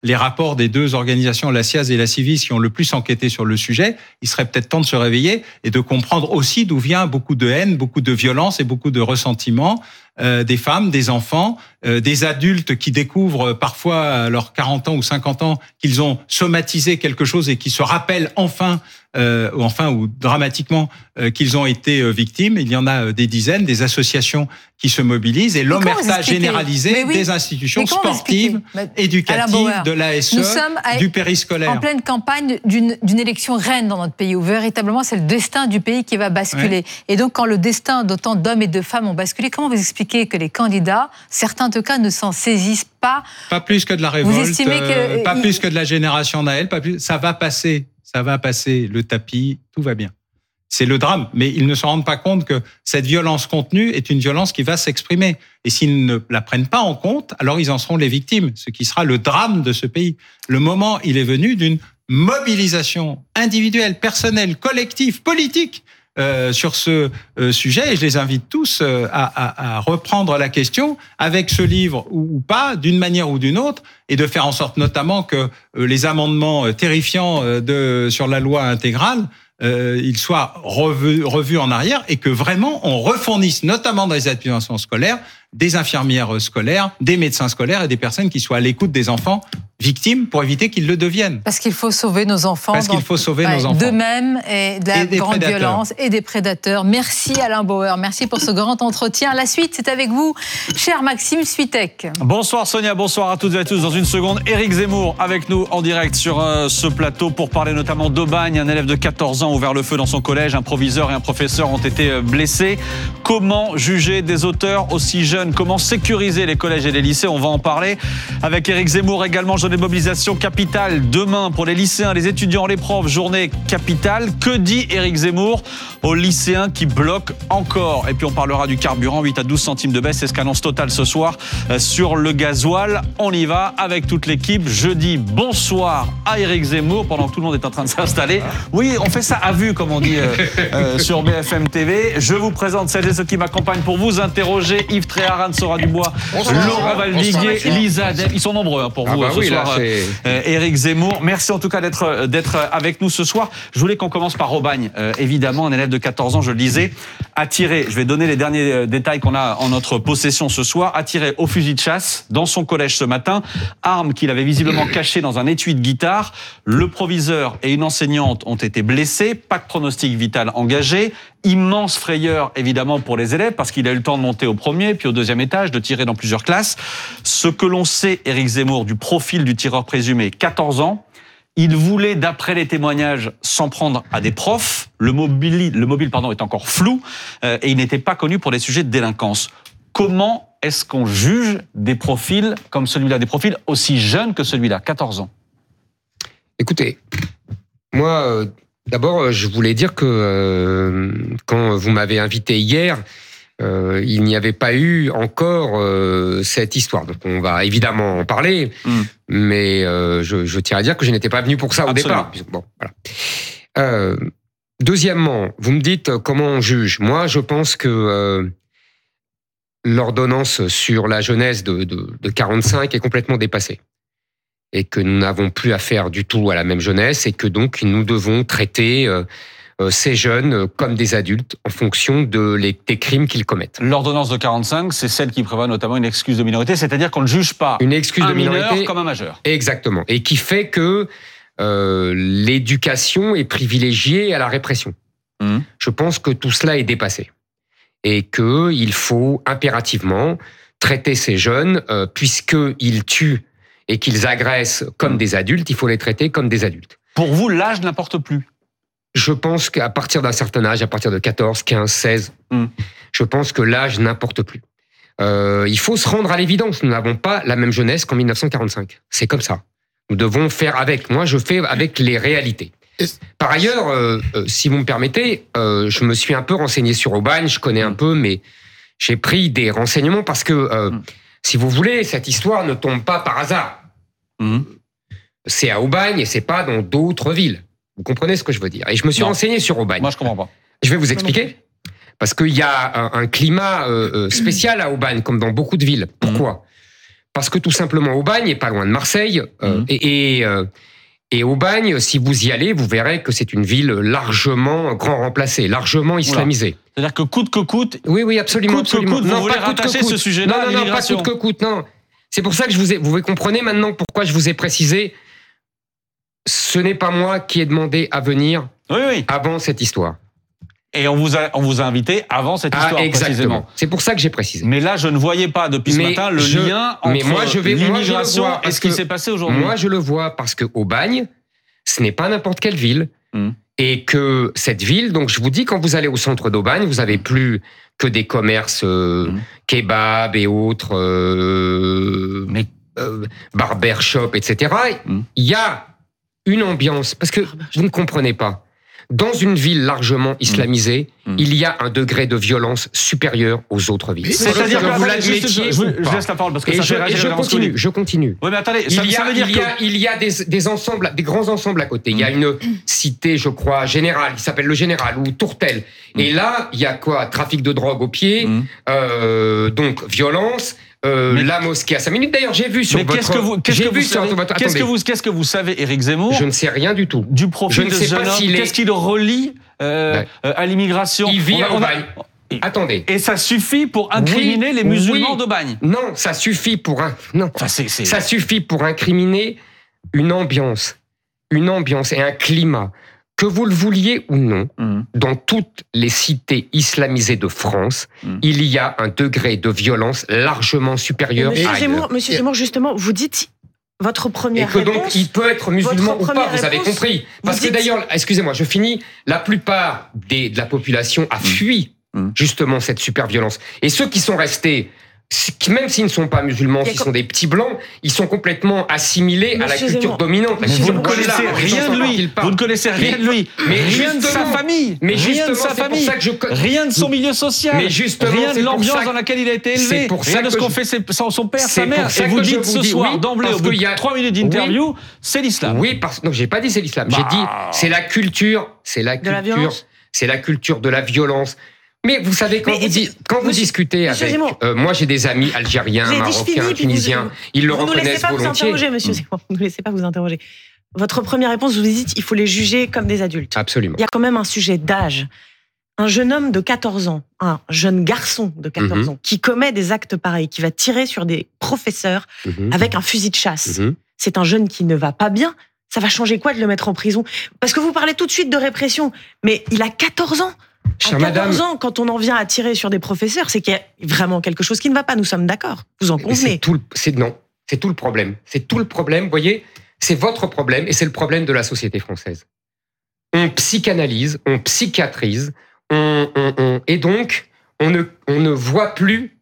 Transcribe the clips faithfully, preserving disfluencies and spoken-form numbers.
les rapports des deux organisations, la C I A S et la Civis, qui ont le plus enquêté sur le sujet, il serait peut-être temps de se réveiller et de comprendre aussi d'où vient beaucoup de haine, beaucoup de violence et beaucoup de ressentiment euh, des femmes, des enfants, euh, des adultes qui découvrent parfois à leurs quarante ans ou cinquante ans qu'ils ont somatisé quelque chose et qui se rappellent enfin, euh, ou enfin ou dramatiquement euh, qu'ils ont été victimes. Il y en a des dizaines, des associations qui se mobilisent et l'omerta généralisée oui. des institutions sportives, éducatives, de l'A S E, du périscolaire. En pleine campagne d'une, d'une élection reine dans notre pays, où véritablement c'est le destin du pays qui va basculer. Ouais. Et donc quand le destin d'autant d'hommes et de femmes ont basculé, comment vous expliquez que les candidats, certains en tout cas, ne s'en saisissent pas? Pas plus que de la révolte, vous estimez que... euh, pas il... plus que de la génération Naël, pas plus, ça va passer, ça va passer le tapis, tout va bien. C'est le drame, mais ils ne se rendent pas compte que cette violence contenue est une violence qui va s'exprimer. Et s'ils ne la prennent pas en compte, alors ils en seront les victimes, ce qui sera le drame de ce pays. Le moment, il est venu d'une mobilisation individuelle, personnelle, collective, politique euh, sur ce euh, sujet. Et je les invite tous euh, à, à, à reprendre la question avec ce livre ou, ou pas, d'une manière ou d'une autre, et de faire en sorte notamment que euh, les amendements terrifiants euh, de, sur la loi intégrale Euh, il soit revu, revu en arrière et que vraiment on refournisse, notamment dans les établissements scolaires, des infirmières scolaires, des médecins scolaires et des personnes qui soient à l'écoute des enfants victimes pour éviter qu'ils le deviennent. Parce qu'il faut sauver nos enfants. Parce qu'il faut sauver ouais, nos enfants. D'eux-mêmes et de la et grande prédateurs. violence et des prédateurs. Merci Alain Bauer, merci pour ce grand entretien. La suite, c'est avec vous, cher Maxime Switek. Bonsoir Sonia, bonsoir à toutes et à tous. Dans une seconde, Éric Zemmour avec nous en direct sur euh, ce plateau pour parler notamment d'Aubagne. Un élève de quatorze ans a ouvert le feu dans son collège. Un proviseur et un professeur ont été blessés. Comment juger des auteurs aussi jeunes? Comment sécuriser les collèges et les lycées? On va en parler avec Éric Zemmour également. Journée de mobilisation capitale demain pour les lycéens, les étudiants, les profs. Journée capitale. Que dit Éric Zemmour aux lycéens qui bloquent encore? Et puis on parlera du carburant, huit à douze centimes de baisse. C'est ce qu'annonce Total ce soir sur le gasoil. On y va avec toute l'équipe. Je dis bonsoir à Éric Zemmour pendant que tout le monde est en train de s'installer. Oui, on fait ça à vue, comme on dit euh, euh, sur B F M T V. Je vous présente celles et ceux qui m'accompagnent pour vous interroger. Yves Tréhard, Anne-Sora Dubois, Laura Valviguier, Lisa Adem. Ils sont nombreux hein, pour vous ah bah ce oui, soir. Là, euh, Éric Zemmour, merci en tout cas d'être, d'être avec nous ce soir. Je voulais qu'on commence par Aubagne. Euh, évidemment, un élève de quatorze ans, je le disais, a tiré, je vais donner les derniers euh, détails qu'on a en notre possession ce soir, a tiré au fusil de chasse dans son collège ce matin, arme qu'il avait visiblement cachée dans un étui de guitare. Le proviseur et une enseignante ont été blessés, pas de pronostic vital engagé. Immense frayeur évidemment pour les élèves parce qu'il a eu le temps de monter au premier puis au deuxième étage, de tirer dans plusieurs classes. Ce que l'on sait, Éric Zemmour, du profil du tireur présumé, quatorze ans, il voulait, d'après les témoignages, s'en prendre à des profs. Le mobile, le mobile pardon, est encore flou euh, et il n'était pas connu pour des sujets de délinquance. Comment est-ce qu'on juge des profils comme celui-là, des profils aussi jeunes que celui-là, quatorze ans? Écoutez, moi... Euh... D'abord, je voulais dire que euh, quand vous m'avez invité hier, euh, il n'y avait pas eu encore euh, cette histoire. Donc on va évidemment en parler, mmh. mais euh, je, je tiens à dire que je n'étais pas venu pour ça Absolument. au départ. Bon, voilà. Euh, deuxièmement, vous me dites comment on juge. Moi, je pense que euh, l'ordonnance sur la jeunesse de, de, de quarante-cinq est complètement dépassée. Et que nous n'avons plus affaire du tout à la même jeunesse et que donc nous devons traiter euh, euh, ces jeunes comme des adultes en fonction de les, des crimes qu'ils commettent. L'ordonnance de quarante-cinq, c'est celle qui prévoit notamment une excuse de minorité, c'est-à-dire qu'on ne juge pas une excuse un de minorité mineur comme un majeur. Exactement. Et qui fait que euh, l'éducation est privilégiée à la répression. Mmh. Je pense que tout cela est dépassé. Et qu'il faut impérativement traiter ces jeunes euh, puisqu'ils tuent et qu'ils agressent comme des adultes, il faut les traiter comme des adultes. Pour vous, l'âge n'importe plus? Je pense qu'à partir d'un certain âge, à partir de quatorze, quinze, seize, mm. je pense que l'âge n'importe plus. Euh, il faut se rendre à l'évidence, nous n'avons pas la même jeunesse qu'en dix-neuf cent quarante-cinq. C'est comme ça. Nous devons faire avec. Moi, je fais avec les réalités. Par ailleurs, euh, euh, si vous me permettez, euh, je me suis un peu renseigné sur Aubagne, je connais un peu, mais j'ai pris des renseignements parce que, euh, mm. si vous voulez, cette histoire ne tombe pas par hasard. Mmh. C'est à Aubagne et c'est pas dans d'autres villes. Vous comprenez ce que je veux dire? Et je me suis non. renseigné sur Aubagne. Moi, je comprends pas. Je vais vous expliquer. Parce qu'il y a un, un climat euh, spécial à Aubagne, comme dans beaucoup de villes. Pourquoi? mmh. Parce que tout simplement, Aubagne est pas loin de Marseille. Euh, mmh. Et, et, euh, et Aubagne, si vous y allez, vous verrez que c'est une ville largement grand remplacée, largement islamisée. Oula. C'est-à-dire que coûte que coûte. Oui, oui, absolument. Coûte absolument. que coûte, non, vous voulez pas coûte rattacher que coûte. ce sujet-là non, à non, non, pas coûte que coûte, non. C'est pour ça que je vous ai, vous comprenez maintenant pourquoi je vous ai précisé, ce n'est pas moi qui ai demandé à venir oui, oui. avant cette histoire. Et on vous a, on vous a invité avant cette histoire, ah, exactement. précisément. C'est pour ça que j'ai précisé. Mais là, je ne voyais pas depuis ce mais matin le je, lien entre mais moi, je vais, l'immigration moi, je et ce qui s'est passé aujourd'hui. Moi, je le vois parce que Aubagne, ce n'est pas n'importe quelle ville. Hum. Et que cette ville, donc je vous dis, quand vous allez au centre d'Aubagne, vous avez plus que des commerces euh, hum. kebab et autres, euh, mais, euh, barbershop, et cetera. Hum. Il y a une ambiance, parce que vous ne comprenez pas. Dans une ville largement islamisée, mmh. il y a un degré de violence supérieur aux autres villes. C'est-à-dire que vous l'admettiez. Je, je, je laisse la parole parce que et ça je, fait et je continue. Je continue. Oui, mais attendez, il ça, y a, ça veut dire il y a, que il y a des, des ensembles, des grands ensembles à côté. Mmh. Il y a une cité, je crois, Générale, qui s'appelle le Général ou Tourtel. Mmh. Et là, il y a quoi? Trafic de drogue au pied, mmh. euh, donc violence. Euh, mais, la mosquée à cinq minutes. D'ailleurs, j'ai vu sur mais votre... Qu'est-ce que vous, qu'est-ce que vous savez, votre, qu'est-ce que vous, qu'est-ce que vous savez, Éric Zemmour? Je ne sais rien du tout. Du profil de ce jeune homme. Est... Qu'est-ce qu'il relie euh, ouais. euh, à l'immigration? Il vit à Aubagne. Attendez. Et ça suffit pour incriminer oui, les musulmans oui. d'Aubagne? Non, ça suffit pour un... non. Enfin, c'est, c'est... Ça suffit pour incriminer une ambiance, une ambiance et un climat. Que vous le vouliez ou non, mmh. dans toutes les cités islamisées de France, mmh. il y a un degré de violence largement supérieur monsieur à Zemmour, Monsieur Zemmour, justement, vous dites votre première réponse... Et que réponse, donc, il peut être musulman ou pas, vous avez réponse, compris. Parce que dites... d'ailleurs, excusez-moi, je finis, la plupart des, de la population a fui mmh. justement cette super violence. Et ceux qui sont restés... même s'ils ne sont pas musulmans, s'ils sont des petits blancs, ils sont complètement assimilés Monsieur à la culture Zemmour. dominante. Mais vous ne connaissez rien de lui. Vous ne connaissez rien de lui. Mais rien de sa famille. Mais rien de sa famille. Je... Rien de son milieu social. Mais justement, rien de l'ambiance que... dans laquelle il a été élevé. Rien de ce qu'ont fait ses... son père, sa mère. Et vous dites ce soir, d'emblée, au bout de trois minutes d'interview, c'est l'islam. Oui, parce non, j'ai pas dit c'est l'islam. J'ai dit c'est la culture, c'est la culture, c'est la culture de la violence. Mais vous savez, quand, mais, vous, di- quand vous discutez avec... Euh, moi, j'ai des amis algériens, marocains, fini, tunisiens. Vous, ils le reconnaissent volontiers. Vous ne laissez pas vous interroger, monsieur Zemmour. Vous ne laissez pas vous interroger. Votre première réponse, vous dites il faut les juger comme des adultes. Absolument. Il y a quand même un sujet d'âge. Un jeune homme de quatorze ans, un jeune garçon de quatorze mm-hmm. ans, qui commet des actes pareils, qui va tirer sur des professeurs mm-hmm. avec un fusil de chasse. Mm-hmm. C'est un jeune qui ne va pas bien. Ça va changer quoi de le mettre en prison? Parce que vous parlez tout de suite de répression. Mais il a quatorze ans. À quatorze Madame, ans, quand on en vient à tirer sur des professeurs, c'est qu'il y a vraiment quelque chose qui ne va pas. Nous sommes d'accord. Vous en convenez? C'est tout le, c'est, non, c'est tout le problème. C'est tout le problème. Vous voyez, c'est votre problème et c'est le problème de la société française. On psychanalyse, on psychiatrise, on, on, on, et donc on ne, on ne voit plus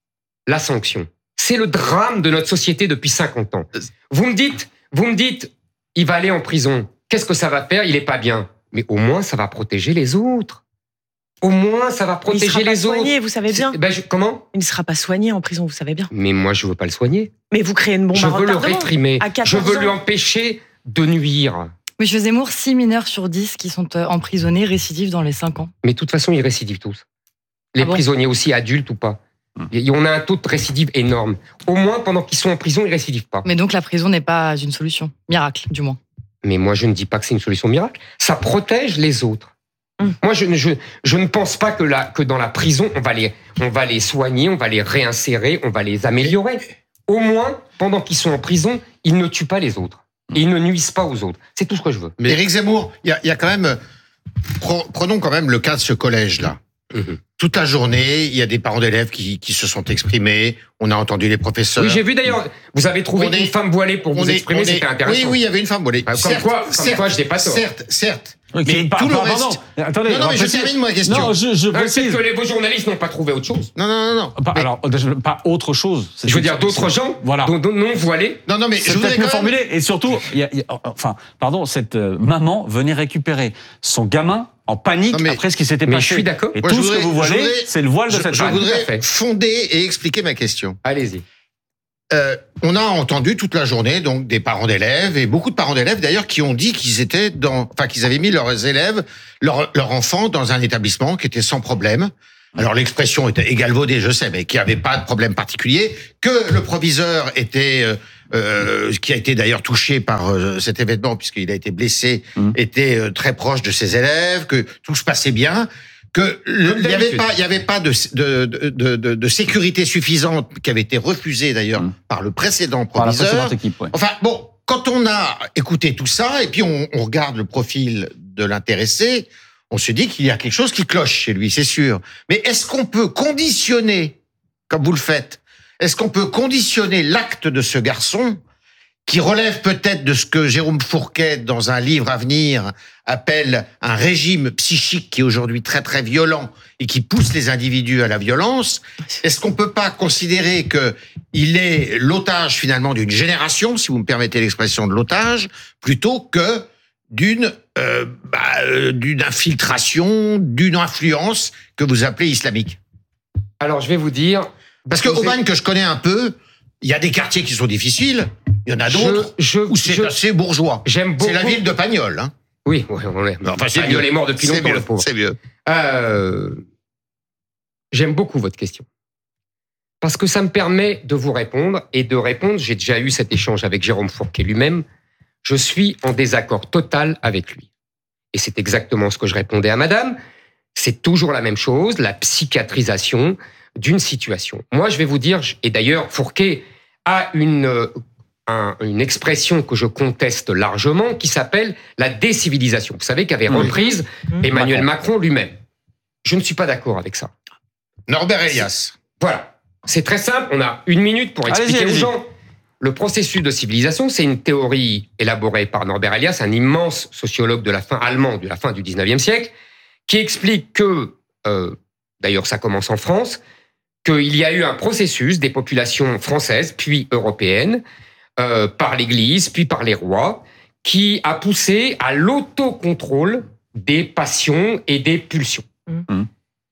la sanction. C'est le drame de notre société depuis cinquante ans. Vous me dites, vous me dites, il va aller en prison. Qu'est-ce que ça va faire? Il est pas bien. Mais au moins, ça va protéger les autres. Au moins, ça va protéger les autres. Il ne sera pas soigné, vous savez bien. Ben je, comment? Il ne sera pas soigné en prison, vous savez bien. Mais moi, je veux pas le soigner. Mais vous créez une bombe je à veux le retardement. réprimer. Je veux ans. lui empêcher de nuire. Monsieur Zemmour, six mineurs sur dix qui sont emprisonnés récidivent dans les cinq ans. Mais de toute façon, ils récidivent tous. Les ah bon prisonniers aussi, adultes ou pas. Et on a un taux de récidive énorme. Au moins, pendant qu'ils sont en prison, ils récidivent pas. Mais donc la prison n'est pas une solution. Miracle, du moins. Mais moi, je ne dis pas que c'est une solution miracle. Ça protège les autres. Moi, je, je, je ne pense pas que, la, que dans la prison, on va, les, on va les soigner, on va les réinsérer, on va les améliorer. Au moins, pendant qu'ils sont en prison, ils ne tuent pas les autres. Et ils ne nuisent pas aux autres. C'est tout ce que je veux. Mais Éric Zemmour, il y, y a quand même... Prenons quand même le cas de ce collège-là. Mmh. Toute la journée, il y a des parents d'élèves qui, qui se sont exprimés. On a entendu les professeurs. Oui, j'ai vu d'ailleurs. Vous avez trouvé on une est, femme voilée pour vous est, exprimer, c'était intéressant. Oui, oui, il y avait une femme voilée. Comme certes, quoi, comme certes, quoi, je n'ai pas tort. Certes, certes. Oui, mais pas, tout pas, le pardon. reste. Attendez, non, non, mais je termine ma question. Non, je, je précise. C'est que les, vos journalistes n'ont pas trouvé autre chose. Non, non, non, non. Pas, mais... Alors, pas autre chose. C'est je veux dire d'autres gens, voilà. dont, dont non voilés. Non, non, mais c'est je peut-être mieux même... formulé. Et surtout, il y a, il y a, enfin, pardon, cette euh, maman venait récupérer son gamin en panique non, mais, après ce qui s'était mais passé. Je suis d'accord. Et Moi, tout voudrais, ce que vous voyez, c'est le voile de je, cette je femme. Je voudrais fonder et expliquer ma question. Allez-y. Euh, on a entendu toute la journée donc des parents d'élèves et beaucoup de parents d'élèves d'ailleurs qui ont dit qu'ils étaient dans, enfin qu'ils avaient mis leurs élèves, leurs leurs enfants dans un établissement qui était sans problème, alors l'expression était égalvaudée, je sais, mais qu'il n'y avait pas de problème particulier, que le proviseur était, euh, euh, qui a été d'ailleurs touché par euh, cet événement puisqu'il a été blessé, mmh. était euh, très proche de ses élèves, que tout se passait bien, que le, il n'y avait pas, il y avait pas de, de, de, de, de sécurité suffisante qui avait été refusée d'ailleurs mmh. par le précédent proviseur. Par la précédente équipe, ouais. Enfin bon, quand on a écouté tout ça et puis on, on regarde le profil de l'intéressé, on se dit qu'il y a quelque chose qui cloche chez lui, c'est sûr. Mais est-ce qu'on peut conditionner, comme vous le faites, est-ce qu'on peut conditionner l'acte de ce garçon, qui relève peut-être de ce que Jérôme Fourquet, dans un livre à venir, appelle un régime psychique qui est aujourd'hui très très violent et qui pousse les individus à la violence? Est-ce qu'on peut pas considérer que il est l'otage finalement d'une génération, si vous me permettez l'expression de l'otage, plutôt que d'une euh, bah, euh, d'une infiltration, d'une influence que vous appelez islamique? Alors, je vais vous dire... Parce que Aubagne, que je connais un peu, il y a des quartiers qui sont difficiles, il y en a d'autres je, je, où c'est je, assez bourgeois. J'aime beaucoup... C'est la ville de Pagnol. Hein. Oui, oui, on est... Enfin, Pagnol est mort depuis longtemps, mieux, le pauvre. C'est mieux. Euh, j'aime beaucoup votre question. Parce que ça me permet de vous répondre, et de répondre, j'ai déjà eu cet échange avec Jérôme Fourquet lui-même, je suis en désaccord total avec lui. Et c'est exactement ce que je répondais à madame. C'est toujours la même chose, la psychiatrisation d'une situation. Moi, je vais vous dire, et d'ailleurs, Fourquet a une, un, une expression que je conteste largement, qui s'appelle la décivilisation. Vous savez, qu'avait reprise mmh. Emmanuel Macron, Macron lui-même. Je ne suis pas d'accord avec ça. Norbert Elias. Voilà. C'est très simple, on a une minute pour expliquer allez-y, allez-y. aux gens. Le processus de civilisation, c'est une théorie élaborée par Norbert Elias, un immense sociologue de la fin allemand de la fin du dix-neuvième siècle, qui explique que, euh, d'ailleurs ça commence en France, qu'il y a eu un processus des populations françaises, puis européennes, euh, par l'Église, puis par les rois, qui a poussé à l'autocontrôle des passions et des pulsions. Mmh.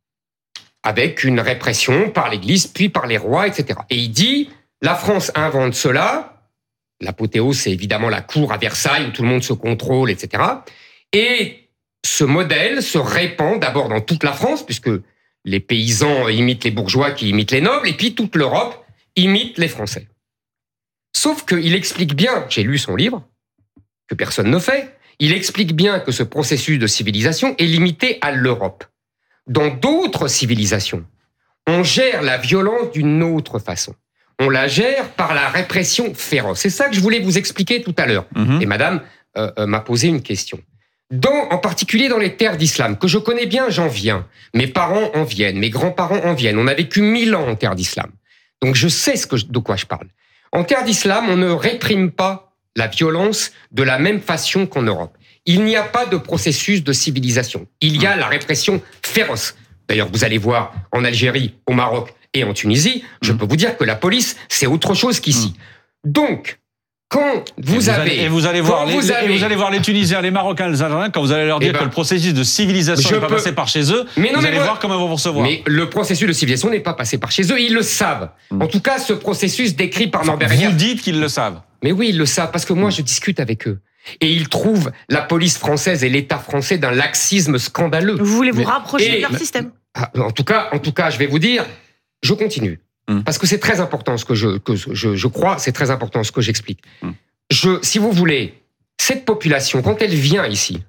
Avec une répression par l'Église, puis par les rois, et cetera. Et il dit... La France invente cela. L'apothéose, c'est évidemment la cour à Versailles où tout le monde se contrôle, et cetera. Et ce modèle se répand d'abord dans toute la France, puisque les paysans imitent les bourgeois qui imitent les nobles, et puis toute l'Europe imite les Français. Sauf qu'il explique bien, j'ai lu son livre, que personne ne fait, il explique bien que ce processus de civilisation est limité à l'Europe. Dans d'autres civilisations, on gère la violence d'une autre façon. On la gère par la répression féroce. C'est ça que je voulais vous expliquer tout à l'heure. Mmh. Et madame euh, euh, m'a posé une question. Dans, en particulier dans les terres d'islam, que je connais bien, j'en viens. Mes parents en viennent, mes grands-parents en viennent. On a vécu mille ans en terre d'islam. Donc je sais ce que je, de quoi je parle. En terre d'islam, on ne réprime pas la violence de la même façon qu'en Europe. Il n'y a pas de processus de civilisation. Il y a la répression féroce. D'ailleurs, vous allez voir en Algérie, au Maroc, et en Tunisie, je peux vous dire que la police, c'est autre chose qu'ici. Donc, quand vous, vous avez... Allez, et vous allez voir, les, vous avez, et vous allez voir les Tunisiens, les Marocains, les Algériens, quand vous allez leur dire ben, que le processus de civilisation n'est pas peux... passé par chez eux, mais non, vous mais allez moi, voir comment ils vont vous recevoir. Mais le processus de civilisation n'est pas passé par chez eux, ils le savent. Mmh. En tout cas, ce processus décrit par Norbert Elias... Vous dites qu'ils le savent. Mais oui, ils le savent, parce que moi, mmh. je discute avec eux. Et ils trouvent la police française et l'État français d'un laxisme scandaleux. Vous voulez vous mais, rapprocher de leur mais, système. En tout cas, en tout cas, je vais vous dire, je continue. Parce que c'est très important ce que je, que je, je crois, c'est très important ce que j'explique. Mm. Je, si vous voulez, cette population, quand elle vient ici,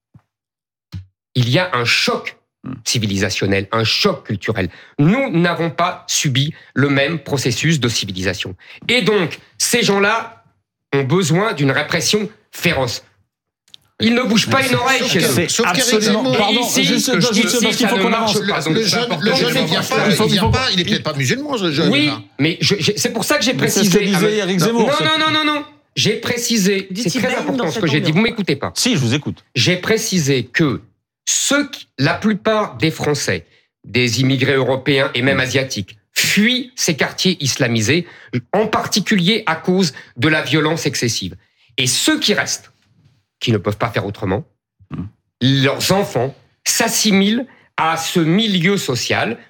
il y a un choc civilisationnel, un choc culturel. Nous n'avons pas subi le même processus de civilisation. Et donc, ces gens-là ont besoin d'une répression féroce. Ils ne bougent pas une oreille chez eux. Sauf absolument. Pardon, ici, juste, ici, juste parce qu'il faut qu'on avance. Le jeune, le jeune, il vient pas, il vient pas, il est peut-être pas musulman, ce jeune. Oui, mais je, je, c'est pour ça que j'ai précisé. C'est ce que disait Éric Zemmour. Non, non, non, non, non. J'ai précisé. C'est très important ce que j'ai dit. Vous m'écoutez pas. Si, je vous écoute. J'ai précisé que ceux, qui, la plupart des Français, des immigrés européens et même asiatiques, fuient ces quartiers islamisés, en particulier à cause de la violence excessive. Et ceux qui restent, qui ne peuvent pas faire autrement, leurs enfants s'assimilent à ce milieu social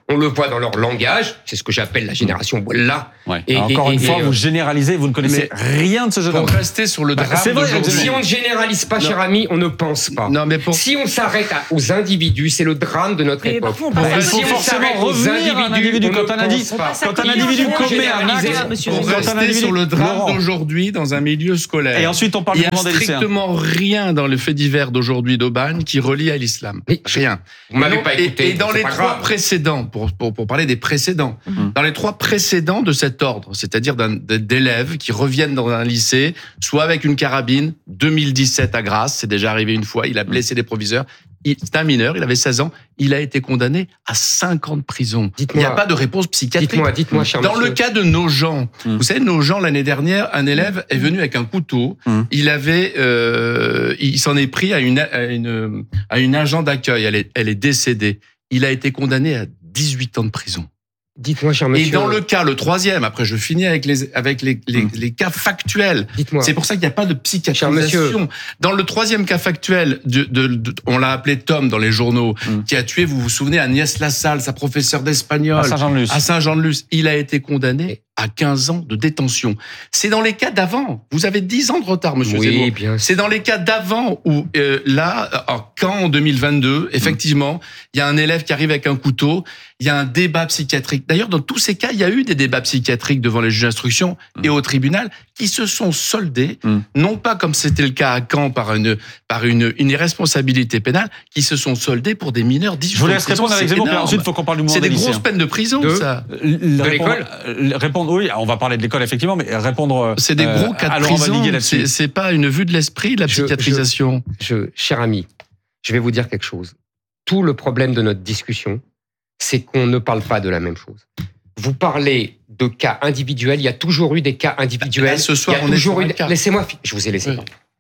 On le voit dans leur langage. C'est ce que j'appelle la génération Wallah. Ouais. Et, encore et, une et, fois, et, vous généralisez, vous ne connaissez rien de ce jeune homme. Pour rester sur le drame bah, d'aujourd'hui. Si on ne généralise pas, non. cher ami, on ne pense pas. Non, mais pour... Si on s'arrête à, aux individus, c'est le drame de notre mais époque. Contre, il faut si forcément revenir à un individu. Quand un, indi... quand un individu commet un acte, pour rester sur le drame d'aujourd'hui dans un milieu scolaire. Et ensuite, on parle du mouvement des lycéens. Il n'y a strictement rien dans le fait divers d'aujourd'hui d'Aubagne qui relie à l'islam. Rien. Vous m'avez pas écouté. Et dans les trois précédents, pour pour parler des précédents, dans les trois précédents de cet ordre, c'est-à-dire d'élèves qui reviennent dans un lycée, soit avec une carabine, deux mille dix-sept à Grasse, c'est déjà arrivé une fois, il a blessé des proviseurs. C'est un mineur, il avait seize ans, il a été condamné à cinq ans de prison. Il n'y a pas de réponse psychiatrique. Dites-moi, dites-moi, cher Dans monsieur. le cas de Nogent, mmh. vous savez, Nogent, l'année dernière, un élève est venu avec un couteau. Mmh. Il avait, euh, il s'en est pris à une, à une, à une agent d'accueil. Elle est, elle est décédée. Il a été condamné à dix-huit ans de prison. Dites-moi, cher monsieur. Et dans le cas, le troisième, après je finis avec les avec les les, mmh. les cas factuels. Dites-moi. C'est pour ça qu'il n'y a pas de psychiatrisation. Dans le troisième cas factuel, de, de, de, on l'a appelé Tom dans les journaux, mmh. qui a tué, vous vous souvenez, Agnès Lassalle, sa professeure d'espagnol, à Saint-Jean-de-Luz. À Saint-Jean-de-Luz. Il a été condamné à quinze ans de détention. C'est dans les cas d'avant. Vous avez dix ans de retard, monsieur oui, Zemmour. Bien C'est dans les cas d'avant où, euh, là, quand en deux mille vingt-deux, effectivement, il mmh. y a un élève qui arrive avec un couteau, il y a un débat psychiatrique. D'ailleurs, dans tous ces cas, il y a eu des débats psychiatriques devant les juges d'instruction mmh. et au tribunal qui se sont soldés, mmh. non pas comme c'était le cas à Caen par une, par une, une irresponsabilité pénale, qui se sont soldés pour des mineurs dix-huit ans. Je vous laisse répondre avec Zemmour, puis ensuite, il faut qu'on parle du mouvement des lycéens. C'est des grosses peines de prison, de, ça. De l'école répondre, oui, on va parler de l'école, effectivement, mais répondre. C'est des gros euh, cas de prison. C'est, c'est pas une vue de l'esprit, la psychiatrisation. Je, je, je, cher ami, je vais vous dire quelque chose. Tout le problème de notre discussion, c'est qu'on ne parle pas de la même chose. Vous parlez de cas individuels, il y a toujours eu des cas individuels. Là, ce soir, il y a on toujours est eu des... Laissez-moi, je vous ai laissé. Oui.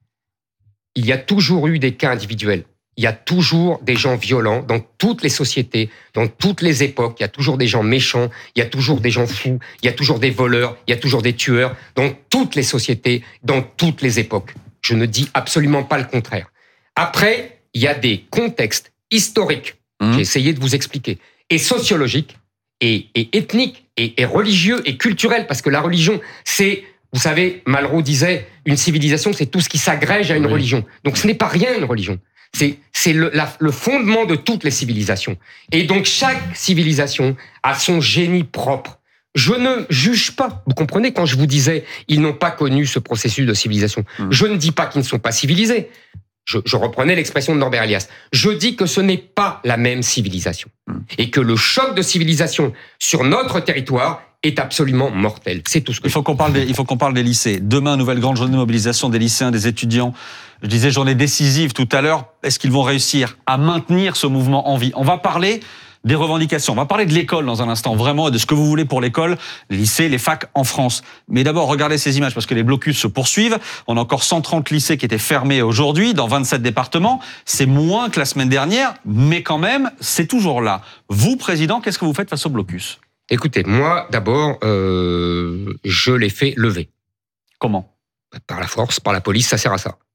Il y a toujours eu des cas individuels. Il y a toujours des gens violents dans toutes les sociétés, dans toutes les époques. Il y a toujours des gens méchants, il y a toujours des gens fous, il y a toujours des voleurs, il y a toujours des tueurs dans toutes les sociétés, dans toutes les époques. Je ne dis absolument pas le contraire. Après, il y a des contextes historiques, mmh. j'ai essayé de vous expliquer, et sociologiques, et, et ethniques, et, et religieux, et culturels, parce que la religion, c'est... Vous savez, Malraux disait, une civilisation, c'est tout ce qui s'agrège à une oui. religion. Donc ce n'est pas rien, une religion. C'est, c'est le, la, le fondement de toutes les civilisations. Et donc chaque civilisation a son génie propre. Je ne juge pas. Vous comprenez, quand je vous disais, ils n'ont pas connu ce processus de civilisation. Mmh. Je ne dis pas qu'ils ne sont pas civilisés. Je, je reprenais l'expression de Norbert Elias. Je dis que ce n'est pas la même civilisation. Mmh. Et que le choc de civilisation sur notre territoire est absolument mortel. C'est tout ce que il faut qu'on parle des, il faut qu'on parle des lycées. Demain, nouvelle grande journée de mobilisation des lycéens, des étudiants. Je disais journée décisive tout à l'heure. Est-ce qu'ils vont réussir à maintenir ce mouvement en vie? On va parler des revendications. On va parler de l'école dans un instant, vraiment, et de ce que vous voulez pour l'école, les lycées, les facs en France. Mais d'abord, regardez ces images, parce que les blocus se poursuivent. On a encore cent trente lycées qui étaient fermés aujourd'hui, dans vingt-sept départements. C'est moins que la semaine dernière, mais quand même, c'est toujours là. Vous, président, qu'est-ce que vous faites face au blocus? Écoutez, moi, d'abord, euh, je les fais lever. Comment? Par la force, par la police, ça sert à ça.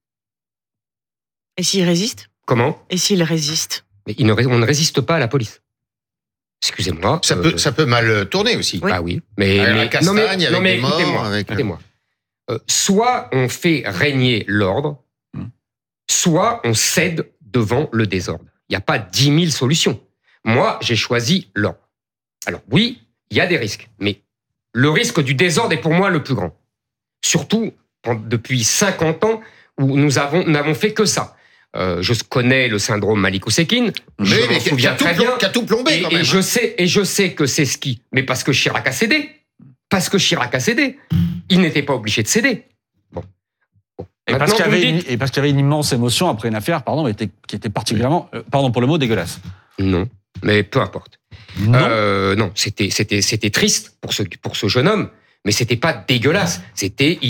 Et s'ils résistent? Comment? Et s'ils résistent? Mais ils ne, on ne résiste pas à la police. Excusez-moi. Ça, euh, peut, ça peut mal tourner aussi. Oui. Ah oui. Mais, avec mais, la castagne, non mais, avec non mais des morts, écoutez-moi. avec... écoutez-moi. Euh, soit on fait régner l'ordre, hmm. soit on cède devant le désordre. Il n'y a pas dix mille solutions. Moi, j'ai choisi l'ordre. Alors oui, il y a des risques, mais le risque du désordre est pour moi le plus grand. Surtout depuis cinquante ans où nous avons n'avons fait que ça. Euh, je connais le syndrome Malik Oussekine, je mais, m'en souviens très bien. Qui a tout plombé et, quand même. Et je sais, et je sais que c'est ce qui, mais parce que Chirac a cédé, parce que Chirac a cédé, il n'était pas obligé de céder. Bon. bon. Et, parce qu'il y avait dites... une, et parce qu'il y avait une immense émotion après une affaire, pardon, mais était, qui était particulièrement, euh, pardon pour le mot, dégueulasse. Non, mais peu importe. Non, euh, non, c'était c'était c'était triste pour ce pour ce jeune homme, mais c'était pas dégueulasse. C'était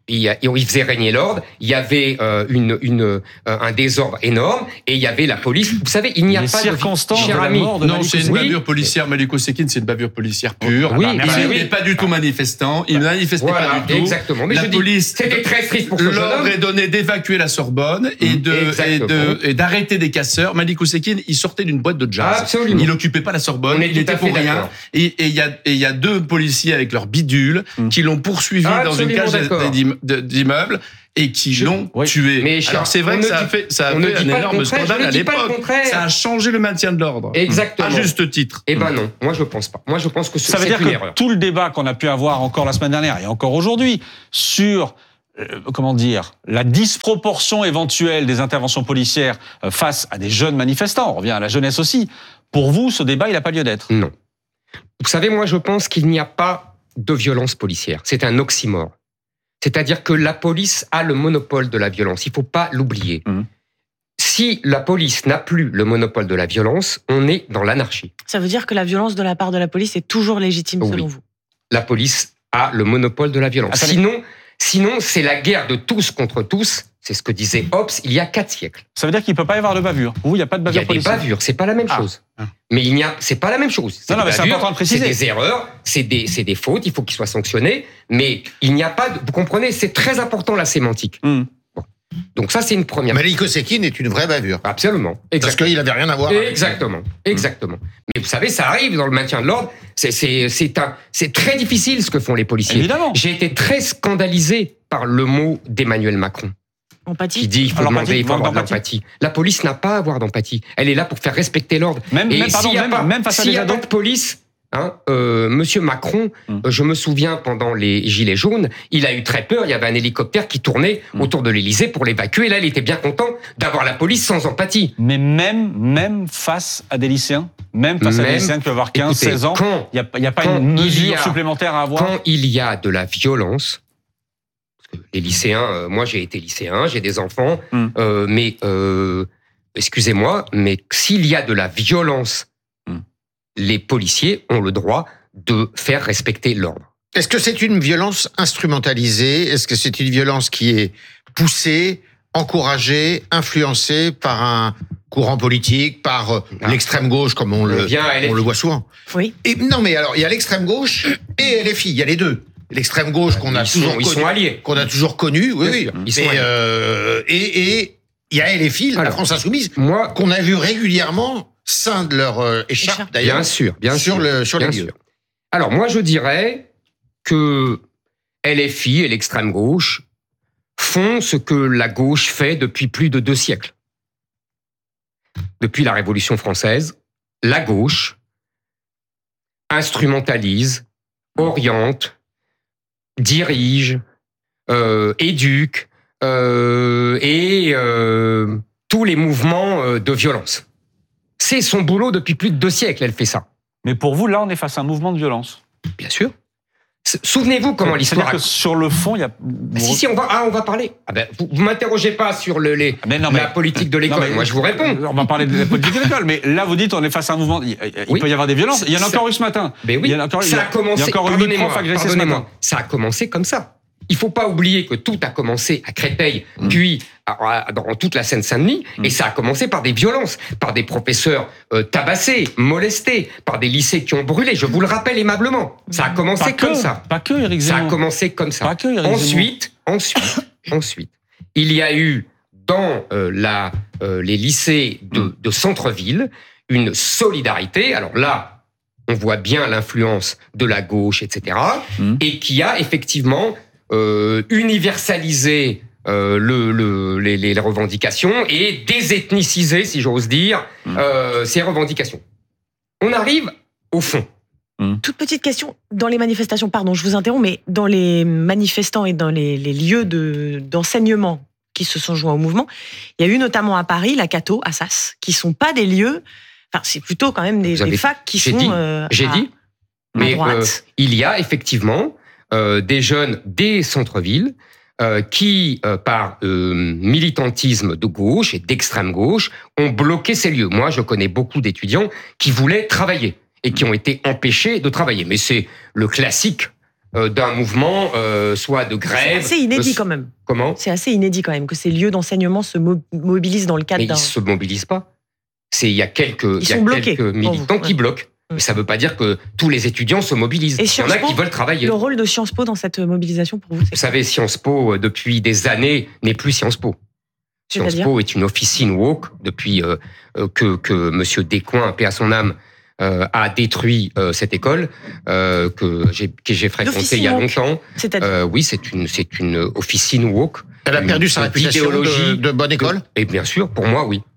il, y a, il faisait régner l'ordre, il y avait euh, une, une, euh, un désordre énorme, et il y avait la police. Vous savez, il n'y a les pas circonstances de... de la mort de Non, Maliko c'est une Sekine. bavure policière. Maliko Sekine, c'est une bavure policière pure. Oui, il bah, n'est oui. pas du tout manifestant. Il ne manifestait Voilà, pas du tout. exactement. Mais la je dis, police, c'était très triste pour ce jeune l'ordre homme. est donné d'évacuer la Sorbonne et de et de et d'arrêter des casseurs. Maliko Sekine, il sortait d'une boîte de jazz. Absolument. Il n'occupait pas la Sorbonne. On est Il tout était à fait pour rien. d'accord. Et il y a et il y a deux policiers avec leur bidule Mm. qui l'ont poursuivi dans une Absolument cage d'accord. d'imm- d'immeuble et qui Je- l'ont oui. tué. Mais cher, Alors c'est vrai on que ne ça a dit- fait ça a on ne fait dit un pas le énorme contraire, scandale je ne à dis pas le l'époque. contraire. Ça a changé le maintien de l'ordre. Exactement. À juste titre. Eh ben non, moi je pense pas. Moi je pense que Ça veut c'est dire une que erreur. tout le débat qu'on a pu avoir encore la semaine dernière et encore aujourd'hui sur euh, comment dire la disproportion éventuelle des interventions policières euh, face à des jeunes manifestants, on revient à la jeunesse aussi. Pour vous, ce débat, il n'a pas lieu d'être. Non. Vous savez, moi je pense qu'il n'y a pas de violence policière. C'est un oxymore. C'est-à-dire que la police a le monopole de la violence. Il ne faut pas l'oublier. Mmh. Si la police n'a plus le monopole de la violence, on est dans l'anarchie. Ça veut dire que la violence de la part de la police est toujours légitime Oui. selon vous? La police a le monopole de la violence. Attendez. Sinon, sinon c'est la guerre de tous contre tous. C'est ce que disait Hobbes il y a quatre siècles. Ça veut dire qu'il ne peut pas y avoir de bavure. Pour vous, il n'y a pas de Il y bavure a des policière. bavures, c'est pas la même Ah. chose. Ah. Mais il n'y a, c'est pas la même chose. Non, non, des mais c'est bavures, important de préciser. C'est des erreurs, c'est des, c'est des fautes, il faut qu'ils soient sanctionnés. Mais il n'y a pas de, vous comprenez, c'est très important la sémantique. Mmh. Donc ça, c'est une première. Maliko Sekine est une vraie bavure. Absolument. Parce Exactement. qu'il n'avait rien à voir avec ça. Exactement, exactement. Mais vous savez, ça arrive dans le maintien de l'ordre. C'est, c'est, c'est un, c'est très difficile ce que font les policiers. Évidemment. J'ai été très scandalisé par le mot d'Emmanuel Macron, qui Empathie? dit il faut Alors, demander, il faut manque avoir de d'empathie. l'empathie. La police n'a pas à avoir d'empathie. Elle est là pour faire respecter l'ordre. Même, Et même, pardon, s'il y a même, pas, même face à s'il des y a pas ados. de police, hein, euh, Monsieur Macron, Hum. euh, je me souviens pendant les gilets jaunes, il a eu très peur. Il y avait un hélicoptère qui tournait Hum. autour de l'Élysée pour l'évacuer. Là, il était bien content d'avoir la police sans empathie. Mais même, même face à des lycéens, même face à des Même- lycéens qui peuvent avoir quinze, Écoutez, seize ans, quand- il n'y a, il y a pas quand une il mesure y a- supplémentaire à avoir. Quand il y a de la violence, parce que les lycéens, euh, moi j'ai été lycéen, j'ai des enfants, Mm. euh, mais euh, excusez-moi, mais s'il y a de la violence, Mm. les policiers ont le droit de faire respecter l'ordre. Est-ce que c'est une violence instrumentalisée? Est-ce que c'est une violence qui est poussée, encouragée, influencée par un courant politique, par euh, Ah. l'extrême gauche, comme on On le, vient à L F I. on le voit souvent? Oui. Et, non, mais alors, il y a l'extrême gauche et L F I, il y a les deux. L'extrême gauche qu'on a Ils sont- toujours ils connu, sont alliés. qu'on a toujours connu, oui, Bien oui. sûr, ils sont Mais, alliés. euh, et, et il y a L F I, la Alors, France Insoumise, Moi, qu'on a vu régulièrement ceindre leur euh, écharpe, Écharpe. d'ailleurs, bien sûr, bien sur sûr, le sur les bien lieux. sûr. Alors moi je dirais que L F I et l'extrême gauche font ce que la gauche fait depuis plus de deux siècles. Depuis la Révolution française, la gauche instrumentalise, oriente, dirige, euh, éduque euh, et euh, tous les mouvements euh, de violence. C'est son boulot depuis plus de deux siècles, elle fait ça. Mais pour vous, là, on est face à un mouvement de violence. Bien sûr. S- Souvenez-vous comment l'histoire C'est-à-dire a... que sur le fond, il y a. Ah, si, si, on va, ah, on va parler. Ah ben, vous ne m'interrogez pas sur le, les, Mais non, la mais- politique de l'école. Non, mais- Moi, je vous réponds. On va parler de la politique de l'école, mais là, vous dites, on est face à un mouvement. Il, il Oui. peut y avoir des violences. Il y en a Ça- encore eu ce matin. Mais oui, il y en a encore, il y ça a- a commencé. Il y a encore eu huit pardonnez-moi, profs agressés ce pardonnez-moi. matin. Ça a commencé comme ça. Il faut pas oublier que tout a commencé à Créteil, Mm. puis à- à- dans toute la Seine-Saint-Denis, Mm. et ça a commencé par des violences, par des professeurs euh, tabassés, molestés, par des lycées qui ont brûlé. Je vous le rappelle aimablement. Ça a commencé Pas comme que, ça. Pas que, Éric Ça a Zemmour. commencé comme ça. Pas que, Éric Zemmour. Ensuite, ensuite, ensuite, il y a eu dans euh, la, euh, les lycées de, Mm. de centre-ville une solidarité. Alors là, on voit bien l'influence de la gauche, et cetera, Mm. et qui a effectivement euh, universalisé euh, le, le, les, les revendications et désethnicisé, si j'ose dire, Mm. euh, ces revendications. On arrive au fond. Toute petite question, dans les manifestations, pardon, je vous interromps, mais dans les manifestants et dans les, les lieux de, d'enseignement qui se sont joints au mouvement, il y a eu notamment à Paris, la Cato, Assas, qui sont pas des lieux, enfin c'est plutôt quand même des, Vous avez- des facs qui j'ai sont dit, euh, J'ai à, dit, à mais droite. euh, il y a effectivement euh, des jeunes des centres-villes euh, qui, euh, par euh, militantisme de gauche et d'extrême gauche, ont bloqué ces lieux. Moi, je connais beaucoup d'étudiants qui voulaient travailler et qui ont été empêchés de travailler. Mais c'est le classique euh, d'un mouvement, euh, soit de grève. C'est assez inédit euh, quand même. Comment ? C'est assez inédit quand même que ces lieux d'enseignement se mo- mobilisent dans le cadre Mais d'un... ils se mobilisent pas. C'est il y a quelques, Ils il y a sont bloqués, quelques militants vous, qui ouais. bloquent. Mais ça ne veut pas dire que tous les étudiants se mobilisent. Et Il y en a Sciences Po, qui veulent travailler. Le rôle de Sciences Po dans cette mobilisation pour vous, c'est Vous savez, Sciences Po, euh, depuis des années, n'est plus Sciences Po. Sciences C'est-à-dire Po est une officine woke depuis euh, euh, que, que M. Descoings, paix à son âme, euh, a détruit euh, cette école euh, que j'ai que j'ai fréquentée il y a D'officine longtemps. C'est-à-dire Euh, oui, c'est une c'est une officine woke. Elle a Une- perdu sa une réputation de, idéologie de bonne école, Et bien sûr, pour moi, oui.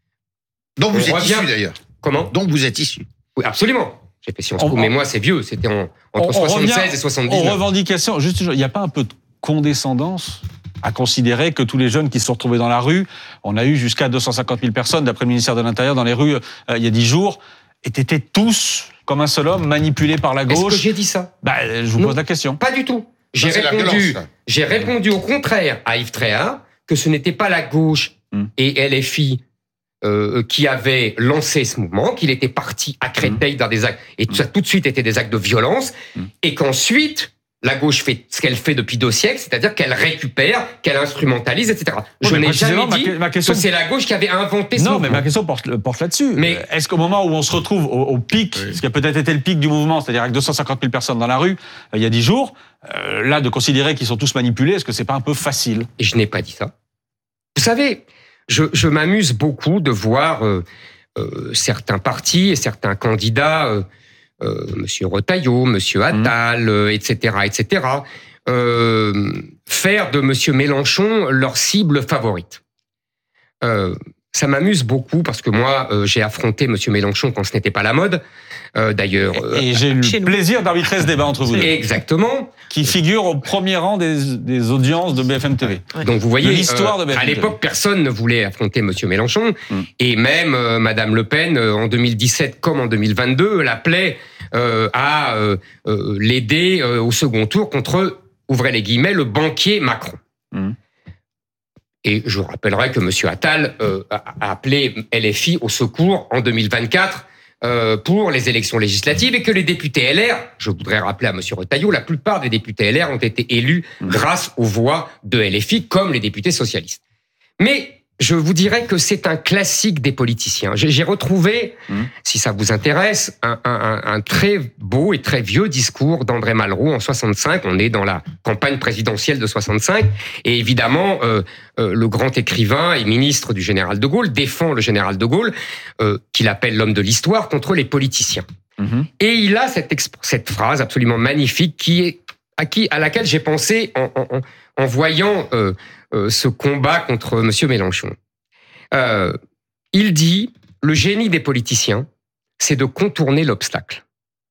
dont vous On êtes revient- issu d'ailleurs. Comment ? Dont vous êtes issu. Oui, absolument. J'ai fait Sciences On- Po, mais moi, c'est vieux. C'était en, entre On- on soixante-seize revient et Aux soixante-dix-neuf. revendications, juste, il n'y a pas un peu de condescendance à considérer que tous les jeunes qui se sont retrouvés dans la rue, on a eu jusqu'à deux cent cinquante mille personnes, d'après le ministère de l'Intérieur, dans les rues euh, il y a dix jours, étaient tous, comme un seul homme, manipulés par la Est-ce que gauche. j'ai dit ça ? Bah, je vous Non. pose la question. Pas du tout. J'ai c'est la répondu, violence, là. j'ai répondu au contraire à Yves Tréhard que ce n'était pas la gauche Mm. et L F I euh, qui avaient lancé ce mouvement, qu'il était parti à Créteil dans des actes, et tout ça tout de suite était des actes de violence, Mm. et qu'ensuite la gauche fait ce qu'elle fait depuis deux siècles, c'est-à-dire qu'elle récupère, qu'elle instrumentalise, et cetera. Oui, Je mais n'ai précisément, jamais ma dit que- ma question- que c'est la gauche qui avait inventé ce Non, mouvement. mais ma question porte, porte là-dessus. Mais- Euh, Est-ce qu'au moment où on se retrouve au, au pic, Oui. ce qui a peut-être été le pic du mouvement, c'est-à-dire avec deux cent cinquante mille personnes dans la rue, euh, il y a dix jours, euh, là, de considérer qu'ils sont tous manipulés, est-ce que c'est pas un peu facile ? Et je n'ai pas dit ça. Vous savez, je, je m'amuse beaucoup de voir euh, euh, certains partis et certains candidats, euh, euh, Monsieur Retailleau, Monsieur Attal, euh, et cetera, et cetera, euh, faire de Monsieur Mélenchon leur cible favorite. Euh, ça m'amuse beaucoup parce que moi, euh, j'ai affronté Monsieur Mélenchon quand ce n'était pas la mode. Euh, D'ailleurs, euh, Et j'ai eu chez le nous. plaisir d'arbitrer ce débat entre vous deux, exactement. qui figure au premier rang des, des audiences de B F M T V. Ouais. Donc vous voyez, De l'histoire de euh, B F M à T V. l'époque, personne ne voulait affronter Monsieur Mélenchon, Mm. et même euh, Madame Le Pen, euh, en deux mille dix-sept comme en deux mille vingt-deux, l'appelait euh, à euh, euh, l'aider euh, au second tour contre, ouvrez les guillemets, le banquier Macron. Mm. Et je vous rappellerai que Monsieur Attal euh, a a appelé L F I au secours en deux mille vingt-quatre euh, pour les élections législatives, et que les députés L R, je voudrais rappeler à Monsieur Retailleau, la plupart des députés L R ont été élus grâce aux voix de L F I, comme les députés socialistes. Mais je vous dirais que c'est un classique des politiciens. J'ai j'ai retrouvé, Mmh. si ça vous intéresse, un, un, un très beau et très vieux discours d'André Malraux en soixante-cinq. On est dans la campagne présidentielle de soixante-cinq. Et évidemment, euh, euh, le grand écrivain et ministre du général de Gaulle défend le général de Gaulle, euh, qu'il appelle l'homme de l'histoire, contre les politiciens. Mhm. Et il a cette, exp- cette phrase absolument magnifique qui est, à, qui, à laquelle j'ai pensé en, en, en- en voyant euh, euh, ce combat contre Monsieur Mélenchon. Euh, il dit, le génie des politiciens, c'est de contourner l'obstacle.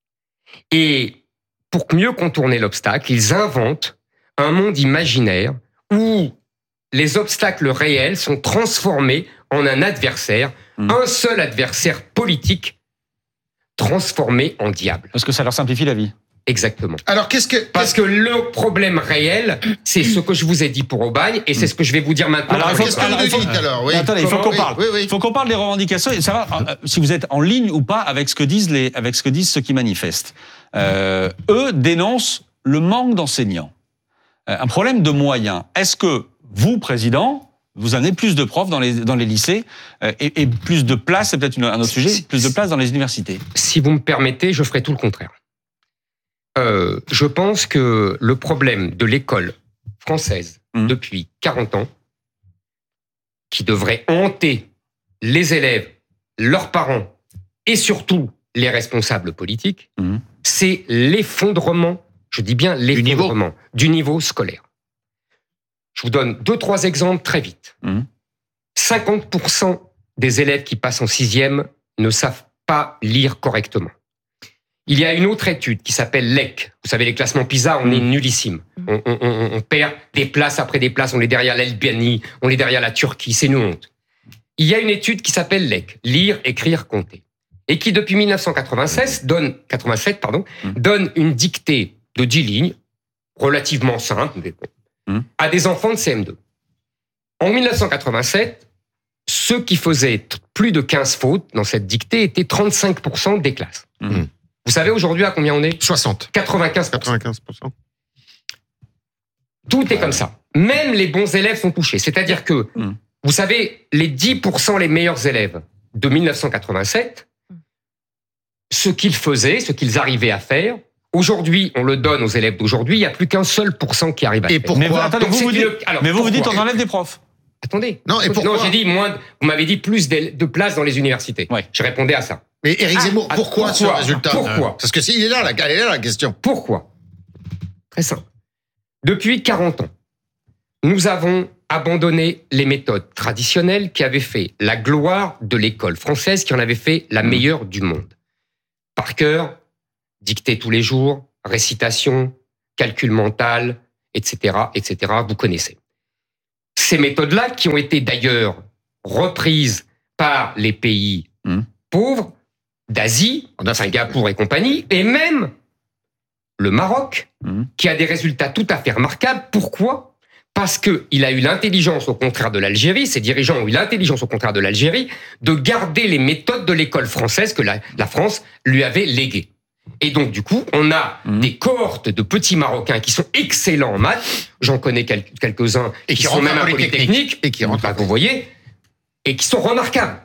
Et pour mieux contourner l'obstacle, ils inventent un monde imaginaire où les obstacles réels sont transformés en un adversaire, Mmh. un seul adversaire politique transformé en diable. Parce que ça leur simplifie la vie. Exactement. Alors, qu'est-ce que. Parce que le problème réel, c'est ce que je vous ai dit pour Aubagne, et c'est ce que je vais vous dire maintenant. Alors, il faut- Qu'est-ce que alors, il vous faut- dites alors oui. Attendez, il faut Comment- qu'on oui, parle. Oui, oui. Il faut qu'on parle des revendications et savoir euh, si vous êtes en ligne ou pas avec ce que disent les, avec ce que disent ceux qui manifestent. Euh, eux dénoncent le manque d'enseignants, Euh, un problème de moyens. Est-ce que vous, président, vous amenez plus de profs dans les dans les lycées euh, et, et plus de places, c'est peut-être une- un autre sujet, plus de places dans les universités? Si vous me permettez, je ferai tout le contraire. Euh, je pense que le problème de l'école française Mmh. depuis quarante ans, qui devrait hanter les élèves, leurs parents et surtout les responsables politiques, Mmh. c'est l'effondrement, je dis bien l'effondrement du niveau scolaire. Je vous donne deux, trois exemples très vite. Mmh. cinquante pour cent des élèves qui passent en sixième ne savent pas lire correctement. Il y a une autre étude qui s'appelle l'E C. Vous savez, les classements PISA, on Mmh. est nullissime. On, on- on- on perd des places après des places, on est derrière l'Albanie, on est derrière la Turquie, c'est une honte. Il y a une étude qui s'appelle l'E C, lire, écrire, compter, et qui depuis mille neuf cent quatre-vingt-seize donne, quatre-vingt-sept, pardon, Mmh. donne une dictée de dix lignes, relativement simple, mais bon, Mmh. à des enfants de C M deux. En mille neuf cent quatre-vingt-sept, ceux qui faisaient t- plus de quinze fautes dans cette dictée étaient trente-cinq pour cent des classes. Mmh. Vous savez aujourd'hui à combien on est ? soixante. quatre-vingt-quinze pour cent. quatre-vingt-quinze pour cent. Tout est comme ça. Même les bons élèves sont touchés. C'est-à-dire que, mmh. vous savez, les dix pour cent les meilleurs élèves de mille neuf cent quatre-vingt-sept, ce qu'ils faisaient, ce qu'ils arrivaient à faire, aujourd'hui, on le donne aux élèves d'aujourd'hui, il n'y a plus qu'un seul pourcent qui arrive à et faire. Pourquoi Mais vous, attendez, vous, vous, dites, une... Alors, mais vous, vous dites on enlève des profs. Attendez. Non, et pourquoi non j'ai dit moins. Vous m'avez dit plus de, de places dans les universités. Ouais. Je répondais à ça. Mais Éric Zemmour, ah, pourquoi, pourquoi ce résultat ? Pourquoi ? Parce que s'il est là, la, elle est là la question. Pourquoi ? Très simple. Depuis quarante ans, nous avons abandonné les méthodes traditionnelles qui avaient fait la gloire de l'école française, qui en avait fait la meilleure du monde. Par cœur, dictée tous les jours, récitation, calcul mental, et cetera, et cetera. Vous connaissez. Ces méthodes-là, qui ont été d'ailleurs reprises par les pays mmh. pauvres d'Asie, Singapour et compagnie, et même le Maroc, mmh. qui a des résultats tout à fait remarquables. Pourquoi ? Parce qu'il a eu l'intelligence, au contraire de l'Algérie, ses dirigeants ont eu l'intelligence, au contraire de l'Algérie, de garder les méthodes de l'école française que la, la France lui avait léguées. Et donc, du coup, on a mmh. des cohortes de petits Marocains qui sont excellents en maths. J'en connais quelques-uns et qui, qui sont même à Polytechnique. Et qui rentrent bah, vous voyez, et qui sont remarquables.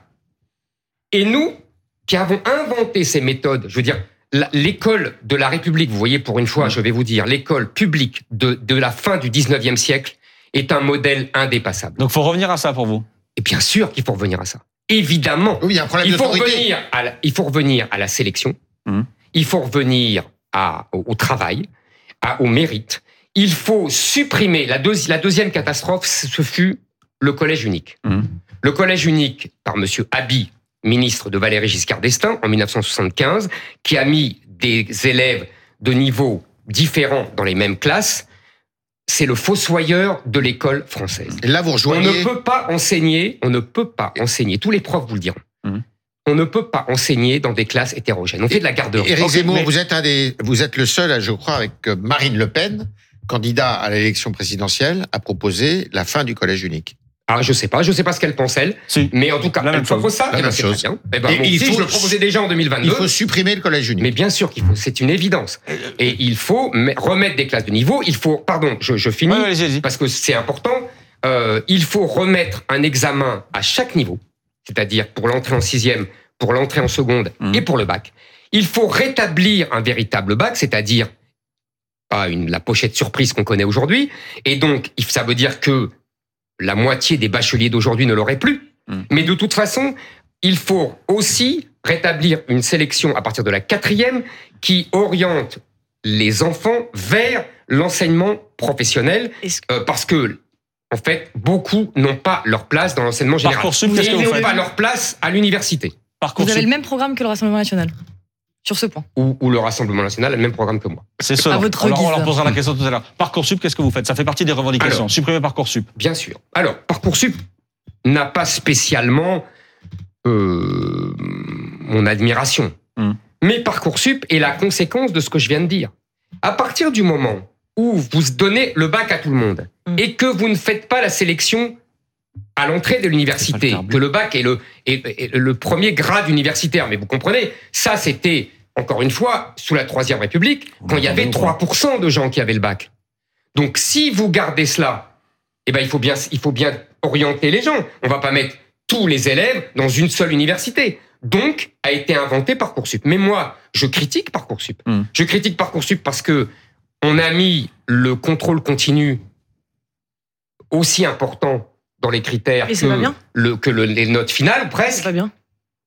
Et nous, qui avons inventé ces méthodes, je veux dire, l'école de la République, vous voyez, pour une fois, mmh. je vais vous dire, l'école publique de, de la fin du dix-neuvième siècle est un modèle indépassable. Donc, il faut revenir à ça pour vous ? Et bien sûr qu'il faut revenir à ça. Évidemment. Oui, il y a un problème il faut d'autorité. revenir à la, il faut revenir à la sélection. Mmh. Il faut revenir à, au, au travail, à, au mérite. Il faut supprimer la, deuxi- la deuxième catastrophe, ce fut le collège unique. Mmh. Le collège unique par monsieur Abi, ministre de Valéry Giscard d'Estaing en dix-neuf cent soixante-quinze, qui a mis des élèves de niveau différents dans les mêmes classes. C'est le fossoyeur de l'école française. Et là, vous rejoignez... On ne peut pas enseigner, on ne peut pas enseigner, tous les profs vous le diront. Mmh. On ne peut pas enseigner dans des classes hétérogènes. On fait de la garderie. Éric okay, Zemmour, mais... vous êtes un des, vous êtes le seul, je crois, avec Marine Le Pen, candidat à l'élection présidentielle, à proposer la fin du collège unique. Ah, je sais pas, je sais pas ce qu'elle pense elle, si. mais en tout cas, elle propose ça. La et même ben, chose. C'est très bien. Et ben, et bon, il si, faut, je le proposais déjà en deux mille vingt-deux. Il faut supprimer le collège unique. Mais bien sûr qu'il faut, c'est une évidence. Et il faut remettre des classes de niveau. Il faut, pardon, je, je finis ouais, ouais, allez-y. parce que c'est important. Euh, il faut remettre un examen à chaque niveau, c'est-à-dire pour l'entrée en sixième, pour l'entrée en seconde mmh. et pour le bac. Il faut rétablir un véritable bac, c'est-à-dire pas une, la pochette surprise qu'on connaît aujourd'hui. Et donc, ça veut dire que la moitié des bacheliers d'aujourd'hui ne l'auraient plus. Mmh. Mais de toute façon, il faut aussi rétablir une sélection à partir de la quatrième qui oriente les enfants vers l'enseignement professionnel, euh, parce que en fait, beaucoup n'ont pas leur place dans l'enseignement général. Parcoursup, qu'est-ce que ils vous n'ont faites pas leur place à l'université. Vous avez le même programme que le Rassemblement national sur ce point. Ou, ou le Rassemblement national a le même programme que moi. C'est ça. Alors, on leur posera la question tout à l'heure. Parcoursup, qu'est-ce que vous faites ? Ça fait partie des revendications. Alors, supprimer Parcoursup. Bien sûr. Alors, Parcoursup n'a pas spécialement euh, mon admiration. Hum. Mais Parcoursup est la conséquence de ce que je viens de dire. À partir du moment où vous donnez le bac à tout le monde hum. et que vous ne faites pas la sélection à l'entrée de l'université, le que le bac est le, est, est le premier grade universitaire, mais vous comprenez, ça c'était, encore une fois, sous la Troisième République, quand il y avait trois pour cent de gens qui avaient le bac. Donc si vous gardez cela, eh ben, il faut bien, il faut bien orienter les gens. On va pas mettre tous les élèves dans une seule université. Donc, a été inventé Parcoursup. Mais moi, je critique Parcoursup. Mmh. Je critique Parcoursup parce que on a mis le contrôle continu aussi important dans les critères Et c'est que, pas bien le, que le, les notes finales, presque. C'est pas bien. Comment ?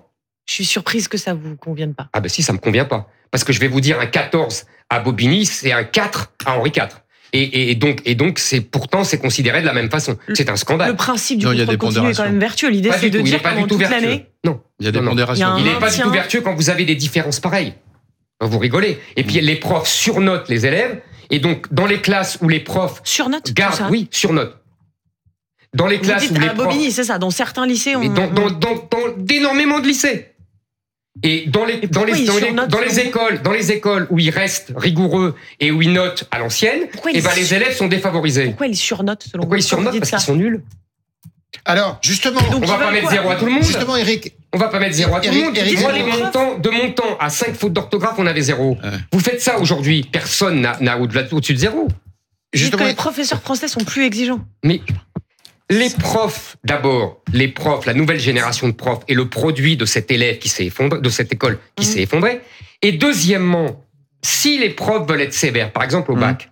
Je suis surprise que ça vous convienne pas. Ah ben si, ça me convient pas. Parce que je vais vous dire, un quatorze à Bobigny, c'est un quatre à Henri quatre. Et, et donc, et donc, c'est pourtant, c'est considéré de la même façon. C'est un scandale. Le principe du non, contrôle continu est quand même vertueux. L'idée, pas c'est de tout, dire pas pendant toute l'année. Non. Il y a des non, pondérations. Non. Il n'est pas maintien. du tout vertueux quand vous avez des différences pareilles. Vous rigolez. Et puis, les profs surnotent les élèves. Et donc, dans les classes où les profs surnotent, gardent, oui, surnotent. Dans les vous classes dites où les à profs, Bobigny, c'est ça. Dans certains lycées, on. mais dans, dans, dans, dans d'énormément de lycées. Et dans les, dans les, dans les, dans les écoles, dans les écoles où ils restent rigoureux et où ils notent à l'ancienne, et ben les élèves sont défavorisés. Pourquoi ils surnotent selon Pourquoi ils surnotent ? Parce qu'ils sont nuls. Alors, justement, on va pas mettre zéro à tout le monde. Justement, Éric, On va pas mettre zéro à tout le monde. Éric, Moi, Éric, de mon temps, de mon temps, à cinq fautes d'orthographe, on avait zéro. Ouais. Vous faites ça aujourd'hui, personne n'a, n'a au-delà, au-dessus de zéro. Dites que les professeurs français sont plus exigeants. Mais les profs, d'abord, les profs, la nouvelle génération de profs est le produit de cet élève qui s'est effondré, de cette école qui mmh. s'est effondrée. Et deuxièmement, si les profs veulent être sévères, par exemple au bac,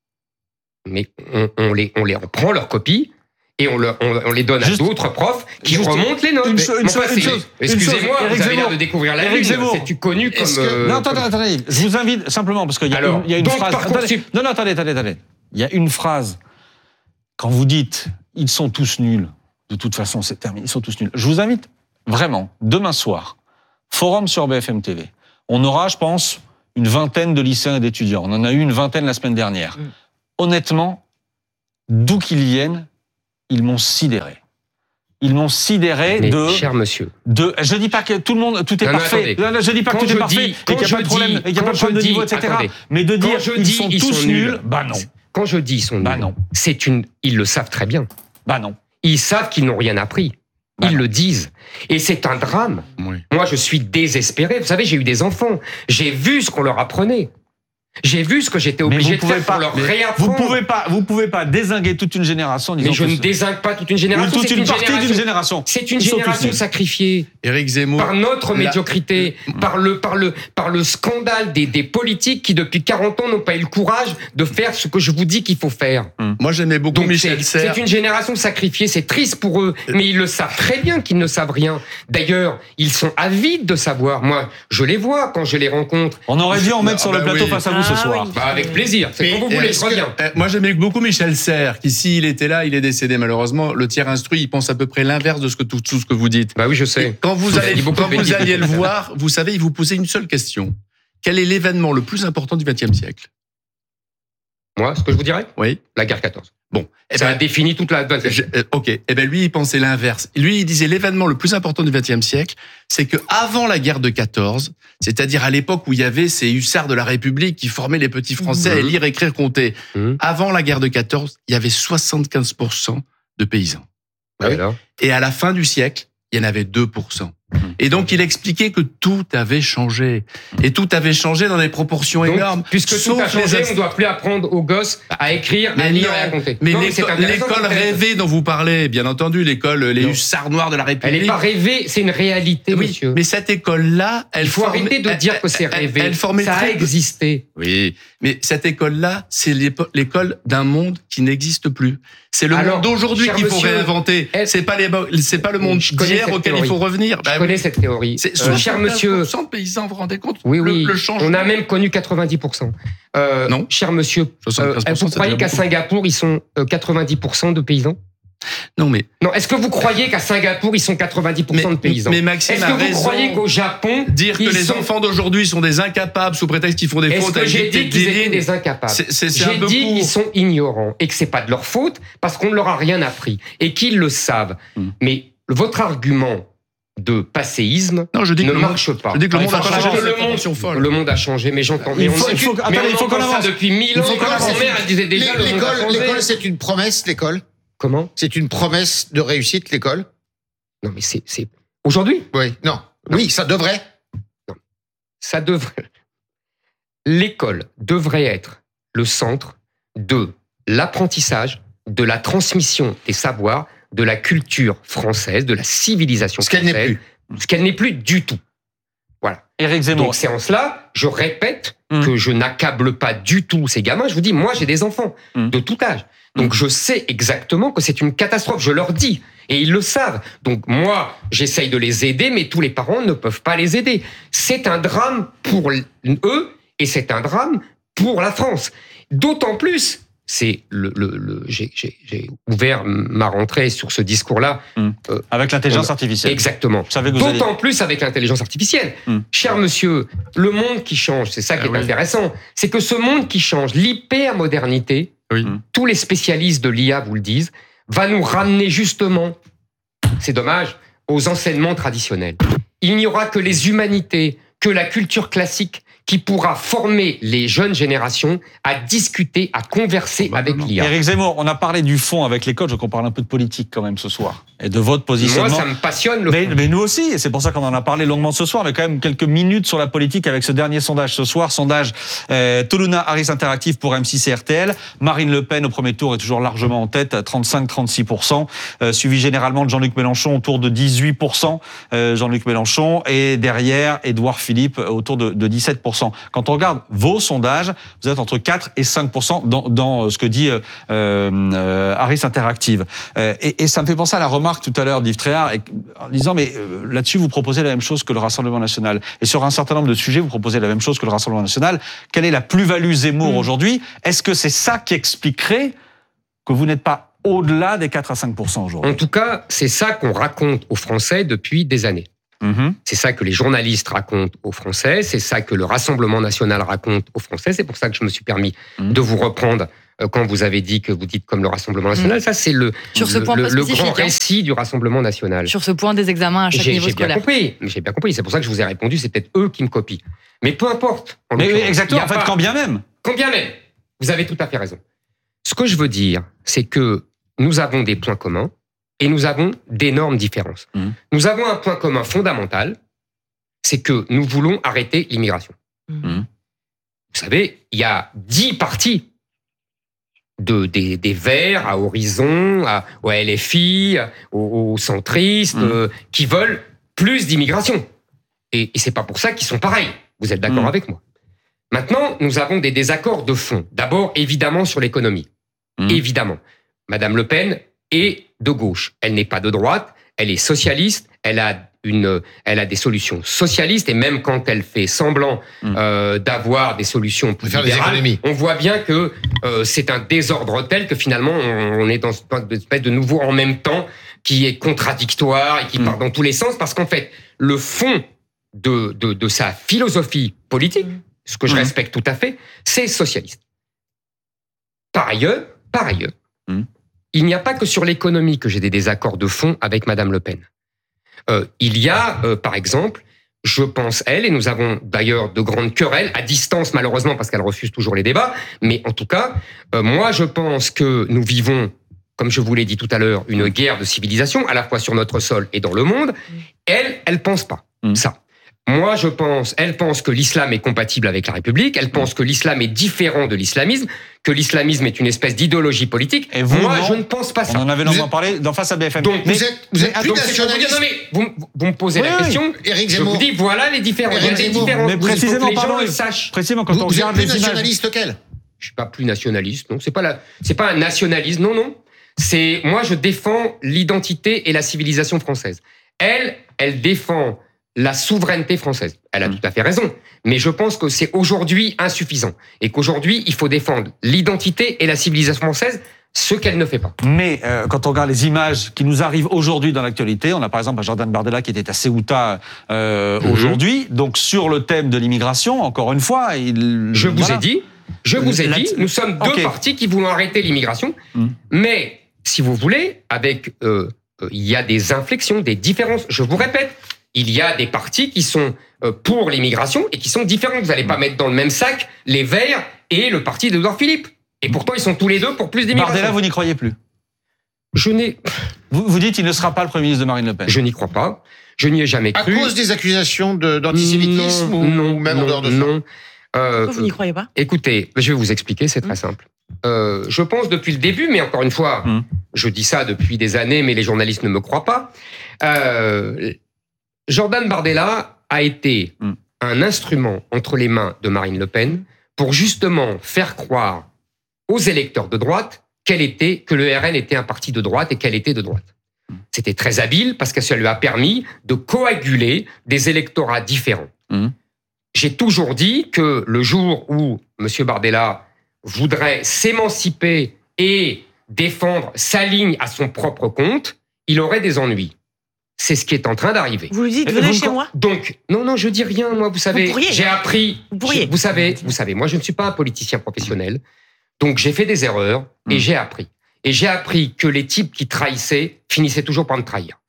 mmh. mais on, on, les, on, les, on prend leurs copies et on, leur, on, on les donne juste, à d'autres profs qui remontent les notes. Une, cho- une, enfin, une chose, excusez-moi, une chose, vous avez l'air de découvrir la Éric Zemmour. C'est connu comme... Que, euh, non, attendez, attendez, je vous invite simplement, parce qu'il y a Alors, une, il y a une donc, phrase... Attendez, contre, non, non, attendez, attendez, attendez. Il y a une phrase, quand vous dites « ils sont tous nuls », de toute façon, c'est terminé, ils sont tous nuls. Je vous invite vraiment, demain soir, forum sur B F M T V. On aura, je pense, une vingtaine de lycéens et d'étudiants. On en a eu une vingtaine la semaine dernière. Mmh. Honnêtement, d'où qu'ils viennent, ils m'ont sidéré. Ils m'ont sidéré Mais, de... cher monsieur. De, je dis pas que tout le monde, tout est non, parfait. Non, non, je dis pas quand que tout est dis, parfait et qu'il n'y a pas de problème, et qu'il n'y a pas de problème de niveau, et cetera. Attendez, mais de dire ils dis, sont ils tous sont nuls, nuls, bah non. Quand je dis ils sont nuls, bah non. c'est une, ils le savent très bien. Bah non. Ils savent qu'ils n'ont rien appris. Ils bah le disent. Et c'est un drame. Oui. Moi, je suis désespéré. Vous savez, j'ai eu des enfants. J'ai vu ce qu'on leur apprenait. J'ai vu ce que j'étais obligé de faire pas, pour leur réapprendre. Vous pouvez pas, vous pouvez pas dézinguer toute une génération. Mais je ne dézingue pas toute une génération. Toute c'est une, une partie génération. d'une génération. C'est une génération sacrifiée. Éric Zemmour. Par notre la... médiocrité, par le, par le, par le scandale des, des politiques qui, depuis quarante ans, n'ont pas eu le courage de faire ce que je vous dis qu'il faut faire. Hum. Moi, j'aimais beaucoup Donc, Michel c'est, Serres. c'est une génération sacrifiée. C'est triste pour eux. Mais ils le savent très bien qu'ils ne savent rien. D'ailleurs, ils sont avides de savoir. Moi, je les vois quand je les rencontre. On aurait dû en mettre ah, sur bah le plateau oui. face à vous ce Ah, soir. oui. Bah, avec plaisir. C'est quand vous voulez, je reviens. Que, euh, moi, j'aimais beaucoup Michel Serres, qui, s'il était là, il est décédé malheureusement. Le tiers instruit, il pense à peu près l'inverse de ce que tout, tout ce que vous dites. Bah oui, je sais. Et quand vous, allez, quand vous alliez le bêtises. voir, vous savez, il vous posait une seule question. Quel est l'événement le plus important du vingtième siècle? Moi, ce que je vous dirais? Oui. La guerre quatorze. Bon. Eh ça ben, a défini toute la... Je, euh, ok. Eh ben, lui, il pensait l'inverse. Lui, il disait l'événement le plus important du vingtième siècle, c'est que avant la guerre de quatorze, c'est-à-dire à l'époque où il y avait ces hussards de la République qui formaient les petits Français mmh. à lire, écrire, compter. Mmh. Avant la guerre de quatorze, il y avait soixante-quinze pour cent de paysans. Ah, oui. Et à la fin du siècle, il y en avait deux pour cent. Et donc, il expliquait que tout avait changé. Et tout avait changé dans des proportions donc, énormes. Puisque tout a changé, on ne doit plus apprendre aux gosses à écrire, mais à lire et à compter. Mais non, l'école, l'école rêvée dont vous parlez, bien entendu, l'école, les non. hussards noirs de la République. Elle n'est pas rêvée, c'est une réalité, oui, monsieur. Mais cette école-là, elle Il faut formait, arrêter de elle, dire que c'est rêvé. Elle, elle formait ça a existé. Oui, mais cette école-là, c'est l'école d'un monde qui n'existe plus. C'est le Alors, monde d'aujourd'hui qu'il faut monsieur, réinventer. est, c'est pas les, c'est pas le monde d'hier auquel théorie. il faut revenir. Je bah, connais cette théorie. C'est euh, cher monsieur. soixante-quinze pour cent de paysans, vous vous rendez compte? Oui, oui. Le, le changement. On a même connu quatre-vingt-dix pour cent. Euh, non. Cher monsieur, euh, vous croyez qu'à Singapour, ils sont quatre-vingt-dix pour cent de paysans? Non, mais. Non, est-ce que vous croyez qu'à Singapour, ils sont quatre-vingt-dix pour cent mais, de paysans? Mais Maxime est-ce a que vous raison. croyez qu'au Japon. Dire que les sont... enfants d'aujourd'hui sont des incapables sous prétexte qu'ils font des est-ce fautes que avec j'ai dit qu'ils étaient des incapables? c'est, c'est, c'est J'ai dit qu'ils sont ignorants et que c'est pas de leur faute parce qu'on ne leur a rien appris et qu'ils le savent. Hum. Mais votre argument de passéisme non, je dis ne que marche monde, pas. Je dis que le monde a changé. Le monde, le monde a changé, mais j'entends. Il faut, il faut, mais attendez, on il faut qu'on avance. Ça depuis mille ans. Ma mère, elle disait déjà. L'école, l'école, c'est une promesse, l'école. Comment? C'est une promesse de réussite, l'école. Non, mais c'est, c'est... aujourd'hui. Oui, non. non. Oui, ça devrait. Non, ça devrait. L'école devrait être le centre de l'apprentissage, de la transmission des savoirs, de la culture française, de la civilisation ce française. Ce qu'elle n'est plus. Ce qu'elle n'est plus du tout. Voilà. Éric Zemmour. Donc, c'est en cela, je répète mmh. que je n'accable pas du tout ces gamins. Je vous dis, moi, j'ai des enfants mmh. de tout âge. Donc, mmh. je sais exactement que c'est une catastrophe. Je leur dis. Et ils le savent. Donc, moi, j'essaye de les aider, mais tous les parents ne peuvent pas les aider. C'est un drame pour eux et c'est un drame pour la France. D'autant plus... C'est le, le, le j'ai, j'ai, j'ai ouvert ma rentrée sur ce discours-là. Mmh. Euh, avec l'intelligence on, artificielle. Exactement. Je savais que vous D'autant alliez... plus avec l'intelligence artificielle. Mmh. Cher monsieur, le monde qui change, c'est ça qui ah, est oui. intéressant, c'est que ce monde qui change, l'hypermodernité, oui. tous les spécialistes de l'I A vous le disent, va nous ramener justement, c'est dommage, aux enseignements traditionnels. Il n'y aura que les humanités, que la culture classique qui pourra former les jeunes générations à discuter, à converser avec l'I A. Éric Zemmour, on a parlé du fond avec les coachs, donc on parle un peu de politique quand même ce soir, et de votre positionnement. Moi, ça me passionne le mais, fond. mais nous aussi, et c'est pour ça qu'on en a parlé longuement ce soir, mais quand même quelques minutes sur la politique avec ce dernier sondage ce soir, sondage euh, Toluna Harris Interactive pour M six et R T L. Marine Le Pen au premier tour est toujours largement en tête, à trente-cinq à trente-six pour cent, euh, suivi généralement de Jean-Luc Mélenchon autour de dix-huit pour cent, euh, Jean-Luc Mélenchon, et derrière Édouard Philippe autour de, de dix-sept pour cent. Quand on regarde vos sondages, vous êtes entre quatre et cinq pour cent dans, dans ce que dit euh, euh, Harris Interactive. Euh, et, et ça me fait penser à la remarque tout à l'heure d'Yves Tréhard, en disant, mais euh, là-dessus, vous proposez la même chose que le Rassemblement national. Et sur un certain nombre de sujets, vous proposez la même chose que le Rassemblement national. Quelle est la plus-value Zemmour mmh. aujourd'hui ? Est-ce que c'est ça qui expliquerait que vous n'êtes pas au-delà des quatre à cinq pour cent aujourd'hui ? En tout cas, c'est ça qu'on raconte aux Français depuis des années. Mmh. C'est ça que les journalistes racontent aux Français, c'est ça que le Rassemblement national raconte aux Français. C'est pour ça que je me suis permis mmh. de vous reprendre quand vous avez dit que vous dites comme le Rassemblement national. Mmh. Ça, c'est le, Sur ce le, point le, le grand hein. récit du Rassemblement national. Sur ce point des examens à chaque j'ai, niveau j'ai scolaire. Bien compris, j'ai bien compris. C'est pour ça que je vous ai répondu. C'est peut-être eux qui me copient. Mais peu importe. Mais oui, exactement. En fait, pas... quand bien même. Quand bien même. Vous avez tout à fait raison. Ce que je veux dire, c'est que nous avons des points communs et nous avons d'énormes différences. Mmh. Nous avons un point commun fondamental, c'est que nous voulons arrêter l'immigration. Mmh. Vous savez, il y a dix partis, de, des, des Verts à Horizon, à, au L F I, aux, aux centristes, mmh. euh, qui veulent plus d'immigration. Et, et c'est pas pour ça qu'ils sont pareils. Vous êtes d'accord mmh. avec moi? Maintenant, nous avons des désaccords de fond. D'abord, évidemment, sur l'économie. Mmh. Évidemment. Madame Le Pen est de gauche. Elle n'est pas de droite. Elle est socialiste. Elle a une, elle a des solutions socialistes. Et même quand elle fait semblant mmh. euh, d'avoir des solutions plus libérales, on voit bien que euh, c'est un désordre tel que finalement, on, on est dans une espèce de nouveau en même temps qui est contradictoire et qui mmh. part dans tous les sens. Parce qu'en fait, le fond de, de, de sa philosophie politique, mmh. ce que je mmh. respecte tout à fait, c'est socialiste. Par ailleurs, par ailleurs, mmh. il n'y a pas que sur l'économie que j'ai des désaccords de fond avec Madame Le Pen. Euh, il y a, euh, par exemple, je pense, elle, et nous avons d'ailleurs de grandes querelles, à distance malheureusement parce qu'elle refuse toujours les débats, mais en tout cas, euh, moi je pense que nous vivons, comme je vous l'ai dit tout à l'heure, une guerre de civilisation, à la fois sur notre sol et dans le monde. Elle, elle pense pas mmh. ça. Moi, je pense, elle pense que l'islam est compatible avec la République, elle pense que l'islam est différent de l'islamisme, que l'islamisme est une espèce d'idéologie politique. Et vous, moi, non, je ne pense pas ça. On en avait longuement parlé dans Face à B F M. Donc, mais, vous êtes, vous êtes plus nationaliste. Vous, vous, vous me posez oui, la question, Éric je vous dis, voilà les différences. Éric Il y a des différences. Mais précisément, les gens pardon, le sachent. Précisément, quand vous, on vous regarde êtes plus les nationaliste images... qu'elle. Je suis pas plus nationaliste, non. C'est pas la, c'est pas un nationalisme, non, non. C'est, moi, je défends l'identité et la civilisation française. Elle, elle défend la souveraineté française. Elle a tout à fait raison. Mais je pense que c'est aujourd'hui insuffisant. Et qu'aujourd'hui, il faut défendre l'identité et la civilisation française, ce qu'elle ne fait pas. Mais euh, quand on regarde les images qui nous arrivent aujourd'hui dans l'actualité, on a par exemple Jordan Bardella qui était à Ceuta euh, mmh. aujourd'hui, donc sur le thème de l'immigration, encore une fois... Il, je vous voilà. ai dit, je vous ai dit, nous sommes deux okay. partis qui voulons arrêter l'immigration, mmh. mais si vous voulez, avec... Euh, euh, il y a des inflexions, des différences. Je vous répète, il y a des partis qui sont pour l'immigration et qui sont différents. Vous n'allez pas mettre dans le même sac les Verts et le parti d'Édouard Philippe. Et pourtant, ils sont tous les deux pour plus d'immigration. Bardella, vous n'y croyez plus? Je n'ai... Vous, vous dites qu'il ne sera pas le Premier ministre de Marine Le Pen? Je n'y crois pas. Je n'y ai jamais cru. À cause des accusations de, d'antisémitisme non, ou, non, ou même non, en dehors de ça? Non. Euh, Pourquoi vous n'y croyez pas? Écoutez, je vais vous expliquer, c'est très simple. Euh, je pense depuis le début, mais encore une fois, mmh. je dis ça depuis des années, mais les journalistes ne me croient pas. Euh, Jordan Bardella a été mmh. un instrument entre les mains de Marine Le Pen pour justement faire croire aux électeurs de droite qu'elle était, que le R N était un parti de droite et qu'elle était de droite. Mmh. C'était très habile parce que ça lui a permis de coaguler des électorats différents. Mmh. J'ai toujours dit que le jour où M. Bardella voudrait s'émanciper et défendre sa ligne à son propre compte, il aurait des ennuis. C'est ce qui est en train d'arriver. Vous lui dites, venez chez moi. Donc, non, non, je dis rien, moi, vous savez. Vous pourriez. J'ai appris. Vous pourriez. Je, vous savez, vous savez, moi, je ne suis pas un politicien professionnel. Donc, j'ai fait des erreurs et mmh. j'ai appris. Et j'ai appris que les types qui trahissaient finissaient toujours par me trahir.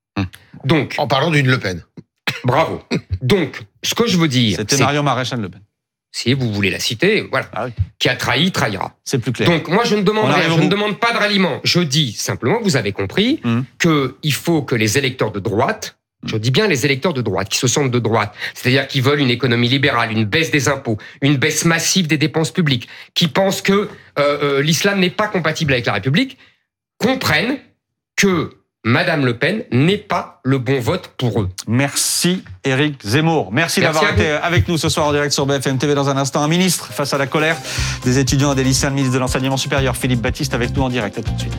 Donc. En parlant d'une Le Pen. Bravo. Donc, ce que je veux dire. C'était Marion Maréchal Le Pen. si vous voulez la citer, voilà, ah oui. qui a trahi, trahira. C'est plus clair. Donc moi je ne demande rien, je ne demande pas de ralliement. Je dis simplement, vous avez compris, mmh. qu'il faut que les électeurs de droite, je dis bien les électeurs de droite, qui se sentent de droite, c'est-à-dire qui veulent une économie libérale, une baisse des impôts, une baisse massive des dépenses publiques, qui pensent que euh, euh, l'islam n'est pas compatible avec la République, comprennent que Madame Le Pen n'est pas le bon vote pour eux. Merci Éric Zemmour. Merci, Merci d'avoir été avec nous ce soir en direct sur B F M T V. Dans un instant, un ministre face à la colère des étudiants et des lycéens, le ministre de l'Enseignement supérieur, Philippe Baptiste, avec nous en direct. À tout de suite.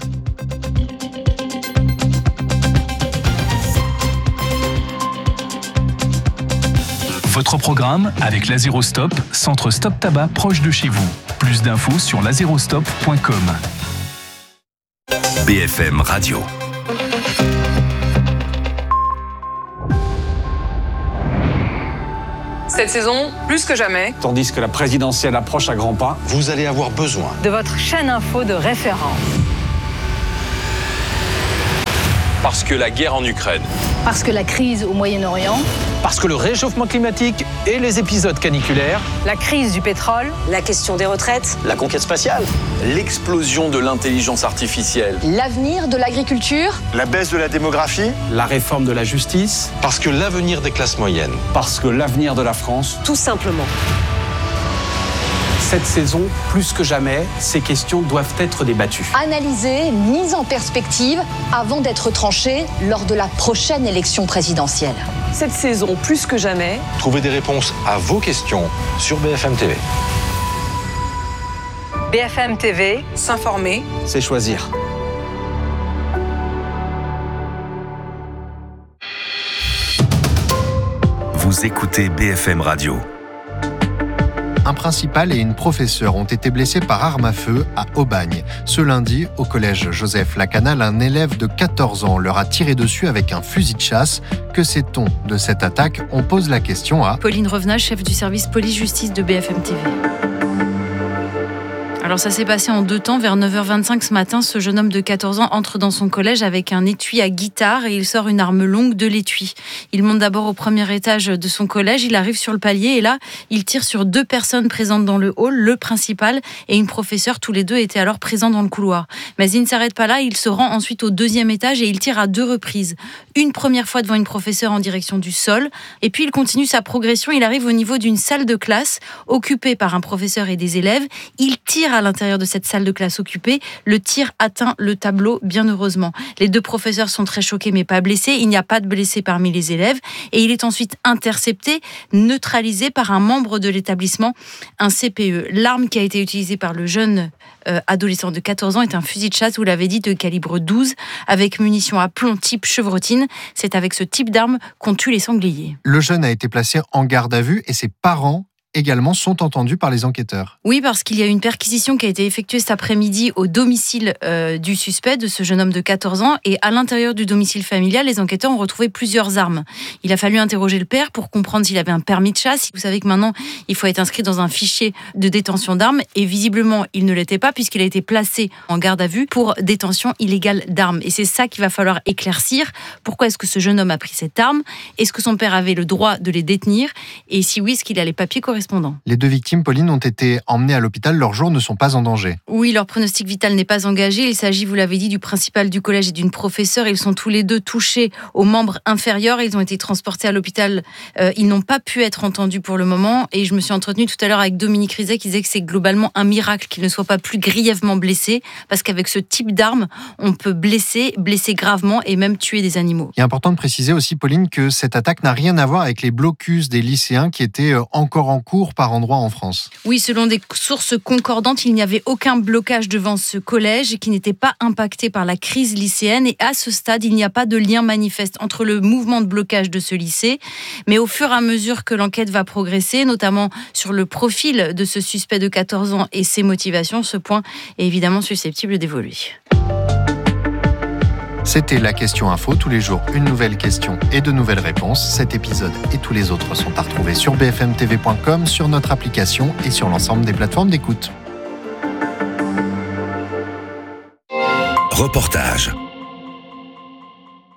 Votre programme avec Lazérostop, centre stop tabac proche de chez vous. Plus d'infos sur lazérostop point com. B F M Radio. Cette saison, plus que jamais. Tandis que la présidentielle approche à grands pas, vous allez avoir besoin de votre chaîne info de référence. Parce que la guerre en Ukraine. Parce que la crise au Moyen-Orient. Parce que le réchauffement climatique et les épisodes caniculaires. La crise du pétrole. La question des retraites. La conquête spatiale. L'explosion de l'intelligence artificielle. L'avenir de l'agriculture. La baisse de la démographie. La réforme de la justice. Parce que l'avenir des classes moyennes. Parce que l'avenir de la France. Tout simplement. Cette saison, plus que jamais, ces questions doivent être débattues. Analysées, mises en perspective, avant d'être tranchées lors de la prochaine élection présidentielle. Cette saison, plus que jamais, trouvez des réponses à vos questions sur B F M T V. B F M T V, s'informer, c'est choisir. Vous écoutez B F M Radio. Un principal et une professeure ont été blessés par arme à feu à Aubagne. Ce lundi, au collège Joseph Lacanal, un élève de quatorze ans leur a tiré dessus avec un fusil de chasse. Que sait-on de cette attaque ? On pose la question à Pauline Revenat, chef du service police-justice de B F M T V. Alors ça s'est passé en deux temps. Vers neuf heures vingt-cinq ce matin, ce jeune homme de quatorze ans entre dans son collège avec un étui à guitare et il sort une arme longue de l'étui. Il monte d'abord au premier étage de son collège, il arrive sur le palier et là, il tire sur deux personnes présentes dans le hall, le principal et une professeure. Tous les deux étaient alors présents dans le couloir. Mais il ne s'arrête pas là, il se rend ensuite au deuxième étage et il tire à deux reprises. Une première fois devant une professeure en direction du sol et puis il continue sa progression. Il arrive au niveau d'une salle de classe occupée par un professeur et des élèves. Il tire à l'intérieur de cette salle de classe occupée. Le tir atteint le tableau, bien heureusement. Les deux professeurs sont très choqués mais pas blessés. Il n'y a pas de blessés parmi les élèves. Et il est ensuite intercepté, neutralisé par un membre de l'établissement, un C P E. L'arme qui a été utilisée par le jeune euh, adolescent de quatorze ans est un fusil de chasse, vous l'avez dit, de calibre douze, avec munitions à plomb type chevrotine. C'est avec ce type d'arme qu'on tue les sangliers. Le jeune a été placé en garde à vue et ses parents également sont entendus par les enquêteurs. Oui, parce qu'il y a eu une perquisition qui a été effectuée cet après-midi au domicile euh, du suspect, de ce jeune homme de quatorze ans, et à l'intérieur du domicile familial, les enquêteurs ont retrouvé plusieurs armes. Il a fallu interroger le père pour comprendre s'il avait un permis de chasse. Vous savez que maintenant, il faut être inscrit dans un fichier de détention d'armes, et visiblement, il ne l'était pas puisqu'il a été placé en garde à vue pour détention illégale d'armes. Et c'est ça qu'il va falloir éclaircir. Pourquoi est-ce que ce jeune homme a pris cette arme ? Est-ce que son père avait le droit de les détenir ? Et si oui, est-ce qu'il a les papiers correspondants ? Les deux victimes, Pauline, ont été emmenées à l'hôpital. Leurs jours ne sont pas en danger. Oui, leur pronostic vital n'est pas engagé. Il s'agit, vous l'avez dit, du principal du collège et d'une professeure. Ils sont tous les deux touchés aux membres inférieurs. Ils ont été transportés à l'hôpital. Euh, ils n'ont pas pu être entendus pour le moment. Et je me suis entretenue tout à l'heure avec Dominique Rizet qui disait que c'est globalement un miracle qu'ils ne soient pas plus grièvement blessés. Parce qu'avec ce type d'arme, on peut blesser, blesser gravement et même tuer des animaux. Il est important de préciser aussi, Pauline, que cette attaque n'a rien à voir avec les blocus des lycéens qui étaient encore en cours par endroit en France. Oui, selon des sources concordantes, il n'y avait aucun blocage devant ce collège qui n'était pas impacté par la crise lycéenne. Et à ce stade, il n'y a pas de lien manifeste entre le mouvement de blocage de ce lycée. Mais au fur et à mesure que l'enquête va progresser, notamment sur le profil de ce suspect de quatorze ans et ses motivations, ce point est évidemment susceptible d'évoluer. C'était la question info. Tous les jours, une nouvelle question et de nouvelles réponses. Cet épisode et tous les autres sont à retrouver sur b f m t v point com, sur notre application et sur l'ensemble des plateformes d'écoute. Reportage.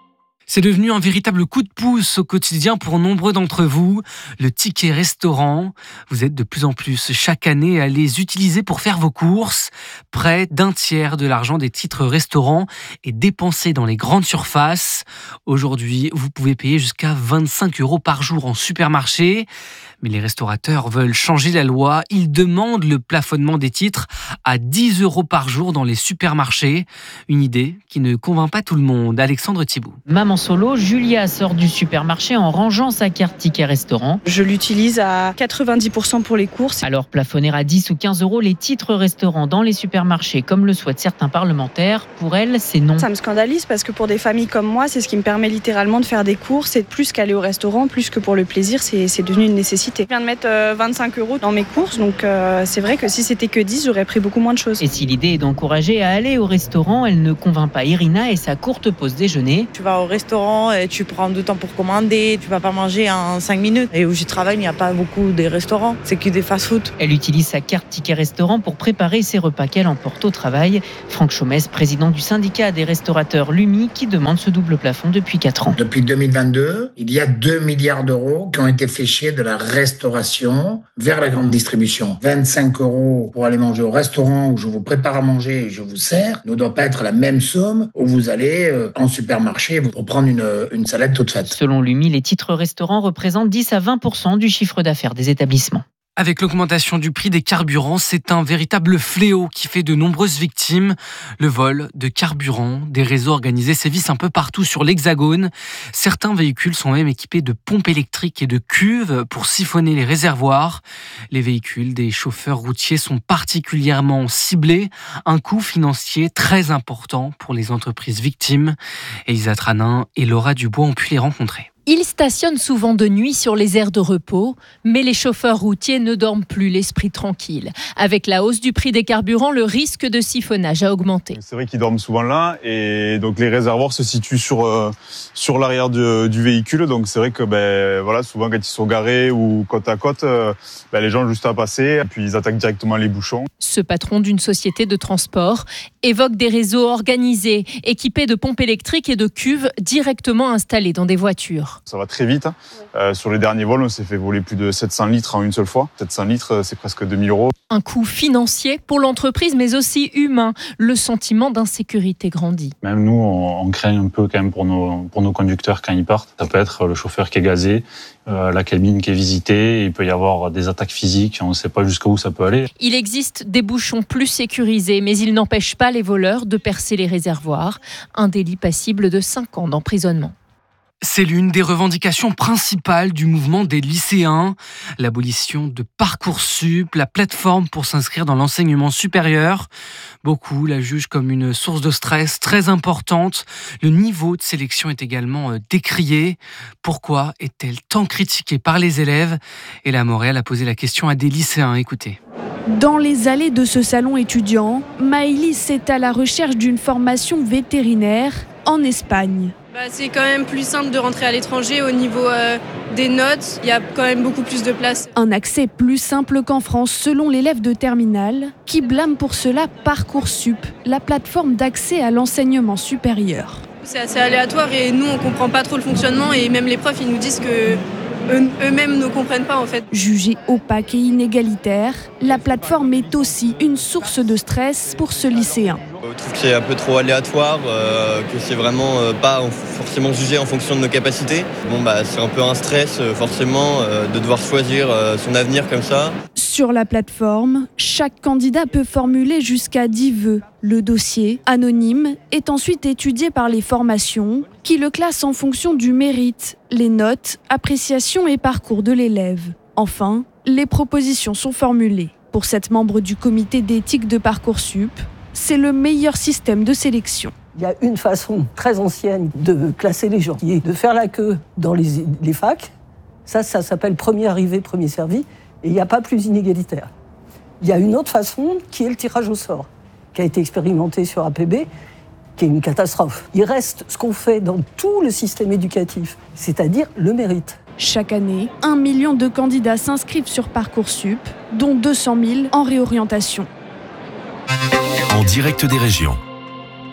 C'est devenu un véritable coup de pouce au quotidien pour nombreux d'entre vous. Le ticket restaurant, vous êtes de plus en plus chaque année à les utiliser pour faire vos courses. Près d'un tiers de l'argent des titres restaurants est dépensé dans les grandes surfaces. Aujourd'hui, vous pouvez payer jusqu'à vingt-cinq euros par jour en supermarché. Mais les restaurateurs veulent changer la loi. Ils demandent le plafonnement des titres à dix euros par jour dans les supermarchés. Une idée qui ne convainc pas tout le monde. Alexandre Thibault. Maman solo, Julia sort du supermarché en rangeant sa carte ticket restaurant. Je l'utilise à quatre-vingt-dix pour cent pour les courses. Alors plafonner à dix ou quinze euros les titres restaurants dans les supermarchés, comme le souhaitent certains parlementaires, pour elle, c'est non. Ça me scandalise parce que pour des familles comme moi, c'est ce qui me permet littéralement de faire des courses et plus qu'aller au restaurant, plus que pour le plaisir, c'est, c'est devenu une nécessité. Je viens de mettre vingt-cinq euros dans mes courses, donc euh, c'est vrai que si c'était que dix, j'aurais pris beaucoup moins de choses. Et si l'idée est d'encourager à aller au restaurant, elle ne convainc pas Irina et sa courte pause déjeuner. Tu vas au restaurant, et tu prends du temps pour commander, tu vas pas manger en cinq minutes. Et où j'y travaille, il n'y a pas beaucoup de restaurants, c'est que des fast-food. Elle utilise sa carte ticket restaurant pour préparer ses repas qu'elle emporte au travail. Franck Chaumès, président du syndicat des restaurateurs Lumi, qui demande ce double plafond depuis quatre ans. Depuis deux mille vingt-deux, il y a deux milliards d'euros qui ont été fléchés de la restauration vers la grande distribution. vingt-cinq euros pour aller manger au restaurant où je vous prépare à manger et je vous sers ne doit pas être la même somme où vous allez en supermarché pour prendre une, une salade toute faite. Selon Lumi, les titres restaurants représentent dix à vingt pour cent du chiffre d'affaires des établissements. Avec l'augmentation du prix des carburants, c'est un véritable fléau qui fait de nombreuses victimes. Le vol de carburant, des réseaux organisés sévissent un peu partout sur l'Hexagone. Certains véhicules sont même équipés de pompes électriques et de cuves pour siphonner les réservoirs. Les véhicules des chauffeurs routiers sont particulièrement ciblés. Un coût financier très important pour les entreprises victimes. Elisa Tranin et Laura Dubois ont pu les rencontrer. Ils stationnent souvent de nuit sur les aires de repos, mais les chauffeurs routiers ne dorment plus l'esprit tranquille. Avec la hausse du prix des carburants, le risque de siphonnage a augmenté. C'est vrai qu'ils dorment souvent là, et donc les réservoirs se situent sur, euh, sur l'arrière de, du véhicule. Donc c'est vrai que ben, voilà, souvent quand ils sont garés ou côte à côte, euh, ben, les gens ont juste à passer, et puis ils attaquent directement les bouchons. Ce patron d'une société de transport évoque des réseaux organisés, équipés de pompes électriques et de cuves directement installées dans des voitures. Ça va très vite. Euh, sur les derniers vols, on s'est fait voler plus de sept cents litres en une seule fois. sept cents litres, c'est presque deux mille euros. Un coût financier pour l'entreprise, mais aussi humain. Le sentiment d'insécurité grandit. Même nous, on, on craint un peu quand même pour nos, pour nos conducteurs quand ils partent. Ça peut être le chauffeur qui est gazé, euh, la cabine qui est visitée. Il peut y avoir des attaques physiques. On ne sait pas jusqu'où ça peut aller. Il existe des bouchons plus sécurisés, mais ils n'empêchent pas les voleurs de percer les réservoirs. Un délit passible de cinq ans d'emprisonnement. C'est l'une des revendications principales du mouvement des lycéens. L'abolition de Parcoursup, la plateforme pour s'inscrire dans l'enseignement supérieur. Beaucoup la jugent comme une source de stress très importante. Le niveau de sélection est également décrié. Pourquoi est-elle tant critiquée par les élèves ? Et la Montréal a posé la question à des lycéens. Écoutez. Dans les allées de ce salon étudiant, Maëlys est à la recherche d'une formation vétérinaire en Espagne. Bah, c'est quand même plus simple de rentrer à l'étranger au niveau euh, des notes. Il y a quand même beaucoup plus de place. Un accès plus simple qu'en France selon l'élève de terminale qui blâme pour cela Parcoursup, la plateforme d'accès à l'enseignement supérieur. C'est assez aléatoire et nous on comprend pas trop le fonctionnement et même les profs ils nous disent que eux, eux-mêmes ne comprennent pas en fait. Jugée opaque et inégalitaire, la plateforme est aussi une source de stress pour ce lycéen. Je trouve que c'est un peu trop aléatoire, euh, que c'est vraiment euh, pas forcément jugé en fonction de nos capacités. Bon, bah, c'est un peu un stress, euh, forcément, euh, de devoir choisir euh, son avenir comme ça. Sur la plateforme, chaque candidat peut formuler jusqu'à dix vœux. Le dossier, anonyme, est ensuite étudié par les formations, qui le classent en fonction du mérite, les notes, appréciations et parcours de l'élève. Enfin, les propositions sont formulées. Pour cette membre du comité d'éthique de Parcoursup, c'est le meilleur système de sélection. Il y a une façon très ancienne de classer les gens, qui est de faire la queue dans les, les facs. Ça, ça s'appelle premier arrivé, premier servi, et il n'y a pas plus inégalitaire. Il y a une autre façon qui est le tirage au sort, qui a été expérimentée sur A P B, qui est une catastrophe. Il reste ce qu'on fait dans tout le système éducatif, c'est-à-dire le mérite. Chaque année, un million de candidats s'inscrivent sur Parcoursup, dont deux cent mille en réorientation. En direct des régions.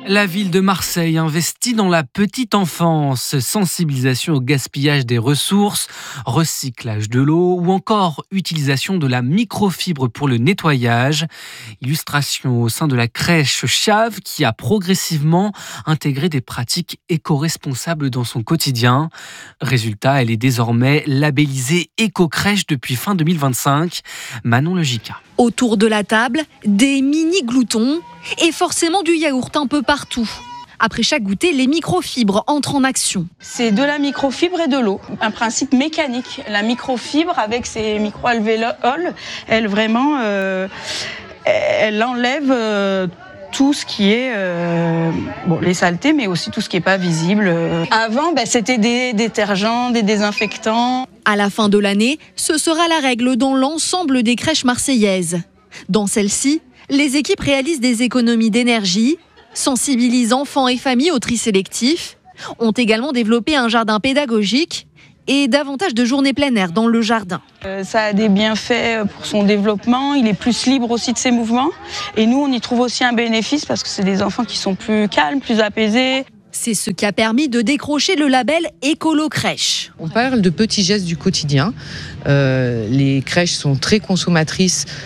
La ville de Marseille investit dans la petite enfance, sensibilisation au gaspillage des ressources, recyclage de l'eau ou encore utilisation de la microfibre pour le nettoyage. Illustration au sein de la crèche Chave qui a progressivement intégré des pratiques éco-responsables dans son quotidien. Résultat, elle est désormais labellisée éco-crèche depuis fin deux mille vingt-cinq. Manon Logica. Autour de la table, des mini-gloutons et forcément du yaourt un peu partout. Après chaque goûter, les microfibres entrent en action. C'est de la microfibre et de l'eau, un principe mécanique. La microfibre, avec ses micro-alvéoles, elle vraiment, euh, elle enlève euh, tout ce qui est euh, bon, les saletés, mais aussi tout ce qui n'est pas visible. Avant, ben, c'était des détergents, des désinfectants. À la fin de l'année, ce sera la règle dans l'ensemble des crèches marseillaises. Dans celle-ci, les équipes réalisent des économies d'énergie, sensibilisent enfants et familles au tri sélectif, ont également développé un jardin pédagogique et davantage de journées plein air dans le jardin. Euh, ça a des bienfaits pour son développement, il est plus libre aussi de ses mouvements. Et nous, on y trouve aussi un bénéfice parce que c'est des enfants qui sont plus calmes, plus apaisés. C'est ce qui a permis de décrocher le label Écolo Crèche. On parle de petits gestes du quotidien. Euh, les crèches sont très consommatrices